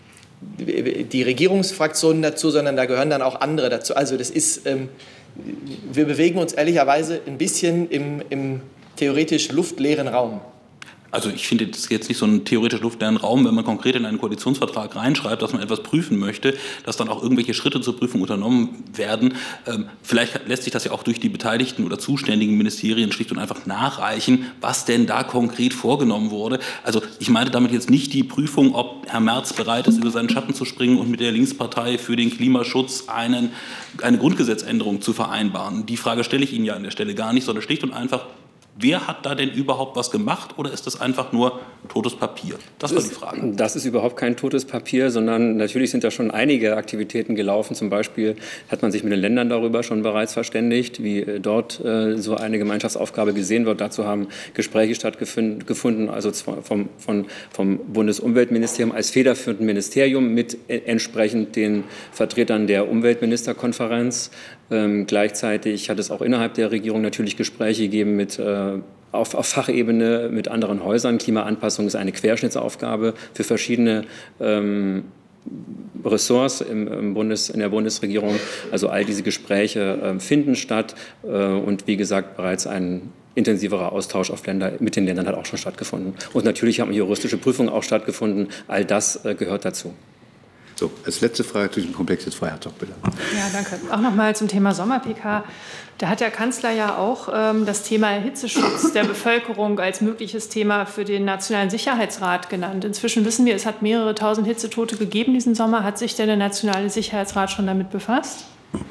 Speaker 3: die Regierungsfraktionen dazu, sondern da gehören dann auch andere dazu. Also das ist, ähm, wir bewegen uns ehrlicherweise ein bisschen im, im theoretisch luftleeren Raum.
Speaker 4: Also ich finde, das ist jetzt nicht so ein theoretisch luftleeren Raum, wenn man konkret in einen Koalitionsvertrag reinschreibt, dass man etwas prüfen möchte, dass dann auch irgendwelche Schritte zur Prüfung unternommen werden. Ähm, vielleicht lässt sich das ja auch durch die beteiligten oder zuständigen Ministerien schlicht und einfach nachreichen, was denn da konkret vorgenommen wurde. Also ich meine damit jetzt nicht die Prüfung, ob Herr Merz bereit ist, über seinen Schatten zu springen und mit der Linkspartei für den Klimaschutz einen, eine Grundgesetzänderung zu vereinbaren. Die Frage stelle ich Ihnen ja an der Stelle gar nicht, sondern schlicht und einfach, wer hat da denn überhaupt was gemacht oder ist das einfach nur totes Papier? Das war die Frage.
Speaker 13: Das ist überhaupt kein totes Papier, sondern natürlich sind da schon einige Aktivitäten gelaufen. Zum Beispiel hat man sich mit den Ländern darüber schon bereits verständigt, wie dort äh, so eine Gemeinschaftsaufgabe gesehen wird. Dazu haben Gespräche stattgefunden, also vom, vom, vom Bundesumweltministerium als federführenden Ministerium mit äh, entsprechend den Vertretern der Umweltministerkonferenz. Ähm, gleichzeitig hat es auch innerhalb der Regierung natürlich Gespräche gegeben mit äh, Auf, auf Fachebene mit anderen Häusern. Klimaanpassung ist eine Querschnittsaufgabe für verschiedene ähm, Ressorts im, im Bundes, in der Bundesregierung. Also all diese Gespräche äh, finden statt äh, und wie gesagt bereits ein intensiverer Austausch auf Länder, mit den Ländern hat auch schon stattgefunden. Und natürlich haben juristische Prüfungen auch stattgefunden. All das äh, gehört dazu.
Speaker 2: So, als letzte Frage zu diesem Komplex jetzt Frau Herzog, bitte.
Speaker 12: Ja, danke. Auch noch mal zum Thema Sommer-P K. Da hat der Kanzler ja auch ähm, das Thema Hitzeschutz der Bevölkerung als mögliches Thema für den Nationalen Sicherheitsrat genannt. Inzwischen wissen wir, es hat mehrere tausend Hitzetote gegeben diesen Sommer. Hat sich denn der Nationale Sicherheitsrat schon damit befasst?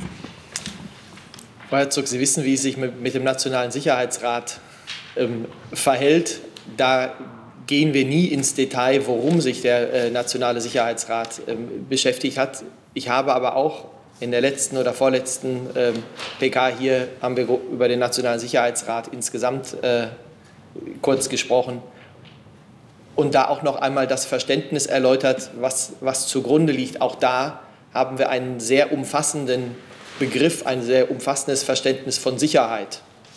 Speaker 3: Frau Herzog, Sie wissen, wie es sich mit, mit dem Nationalen Sicherheitsrat ähm, verhält. Da gehen wir nie ins Detail, worum sich der äh, Nationale Sicherheitsrat ähm, beschäftigt hat. Ich habe aber auch in der letzten oder vorletzten ähm, P K hier haben wir über den Nationalen Sicherheitsrat insgesamt äh, kurz gesprochen und da auch noch einmal das Verständnis erläutert, was, was zugrunde liegt. Auch da haben wir einen sehr umfassenden Begriff, ein sehr umfassendes Verständnis von Sicherheit.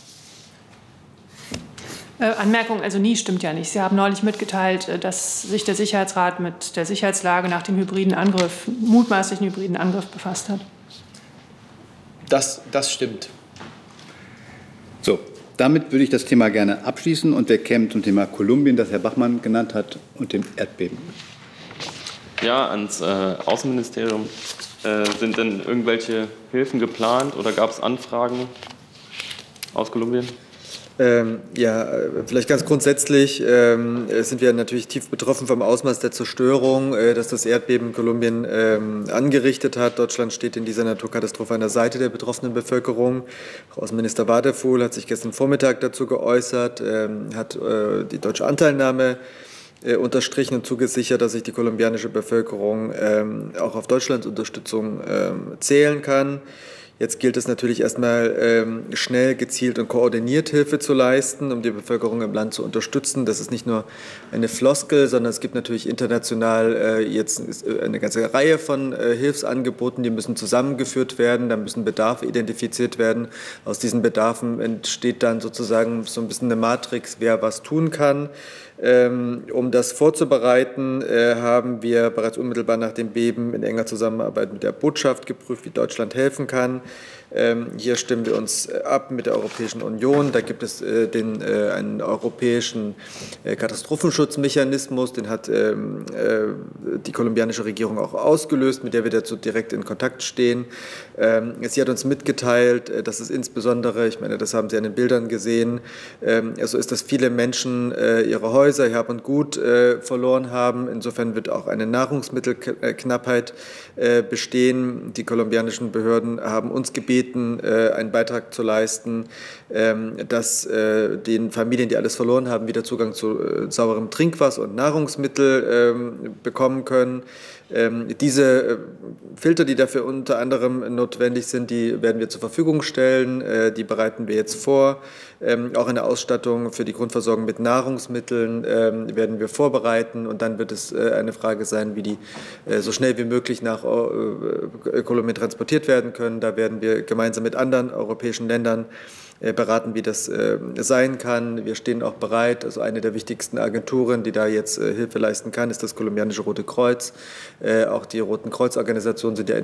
Speaker 12: Äh, Anmerkung, also nie stimmt ja nicht. Sie haben neulich mitgeteilt, dass sich der Sicherheitsrat mit der Sicherheitslage nach dem hybriden Angriff, mutmaßlichen hybriden Angriff befasst hat.
Speaker 3: Das, das stimmt.
Speaker 2: So, damit würde ich das Thema gerne abschließen und wir kämen zum Thema Kolumbien, das Herr Bachmann genannt hat, und dem Erdbeben.
Speaker 8: Ja, ans äh, Außenministerium. Äh, sind denn irgendwelche Hilfen geplant oder gab es Anfragen aus Kolumbien?
Speaker 10: Ähm, ja, vielleicht ganz grundsätzlich ähm, sind wir natürlich tief betroffen vom Ausmaß der Zerstörung, äh, das das Erdbeben in Kolumbien ähm, angerichtet hat. Deutschland steht in dieser Naturkatastrophe an der Seite der betroffenen Bevölkerung. Auch Außenminister Waterfuhl hat sich gestern Vormittag dazu geäußert, ähm, hat äh, die deutsche Anteilnahme äh, unterstrichen und zugesichert, dass sich die kolumbianische Bevölkerung ähm, auch auf Deutschlands Unterstützung ähm, zählen kann. Jetzt gilt es natürlich erstmal ähm, schnell, gezielt und koordiniert Hilfe zu leisten, um die Bevölkerung im Land zu unterstützen. Das ist nicht nur eine Floskel, sondern es gibt natürlich international äh, jetzt eine ganze Reihe von äh, Hilfsangeboten, die müssen zusammengeführt werden, da müssen Bedarfe identifiziert werden. Aus diesen Bedarfen entsteht dann sozusagen so ein bisschen eine Matrix, wer was tun kann. Ähm, um das vorzubereiten, äh, haben wir bereits unmittelbar nach dem Beben in enger Zusammenarbeit mit der Botschaft geprüft, wie Deutschland helfen kann. Ähm, hier stimmen wir uns ab mit der Europäischen Union. Da gibt es äh, den, äh, einen europäischen äh, Katastrophenschutzmechanismus, den hat ähm, äh, die kolumbianische Regierung auch ausgelöst, mit der wir dazu direkt in Kontakt stehen. Ähm, sie hat uns mitgeteilt, äh, dass es insbesondere, ich meine, das haben Sie an den Bildern gesehen, ähm, so ist, dass viele Menschen äh, ihre Häuser, ihr Hab und Gut äh, verloren haben. Insofern wird auch eine Nahrungsmittelknappheit äh, bestehen. Die kolumbianischen Behörden haben uns gebeten, einen Beitrag zu leisten, dass den Familien, die alles verloren haben, wieder Zugang zu sauberem Trinkwasser und Nahrungsmittel bekommen können. Diese Filter, die dafür unter anderem notwendig sind, die werden wir zur Verfügung stellen. Die bereiten wir jetzt vor. Auch eine Ausstattung für die Grundversorgung mit Nahrungsmitteln werden wir vorbereiten. Und dann wird es eine Frage sein, wie die so schnell wie möglich nach Kolumbien transportiert werden können. Da werden wir gemeinsam mit anderen europäischen Ländern beraten, wie das äh, sein kann. Wir stehen auch bereit. Also eine der wichtigsten Agenturen, die da jetzt äh, Hilfe leisten kann, ist das kolumbianische Rote Kreuz. Äh, auch die Roten Kreuzorganisationen sind ja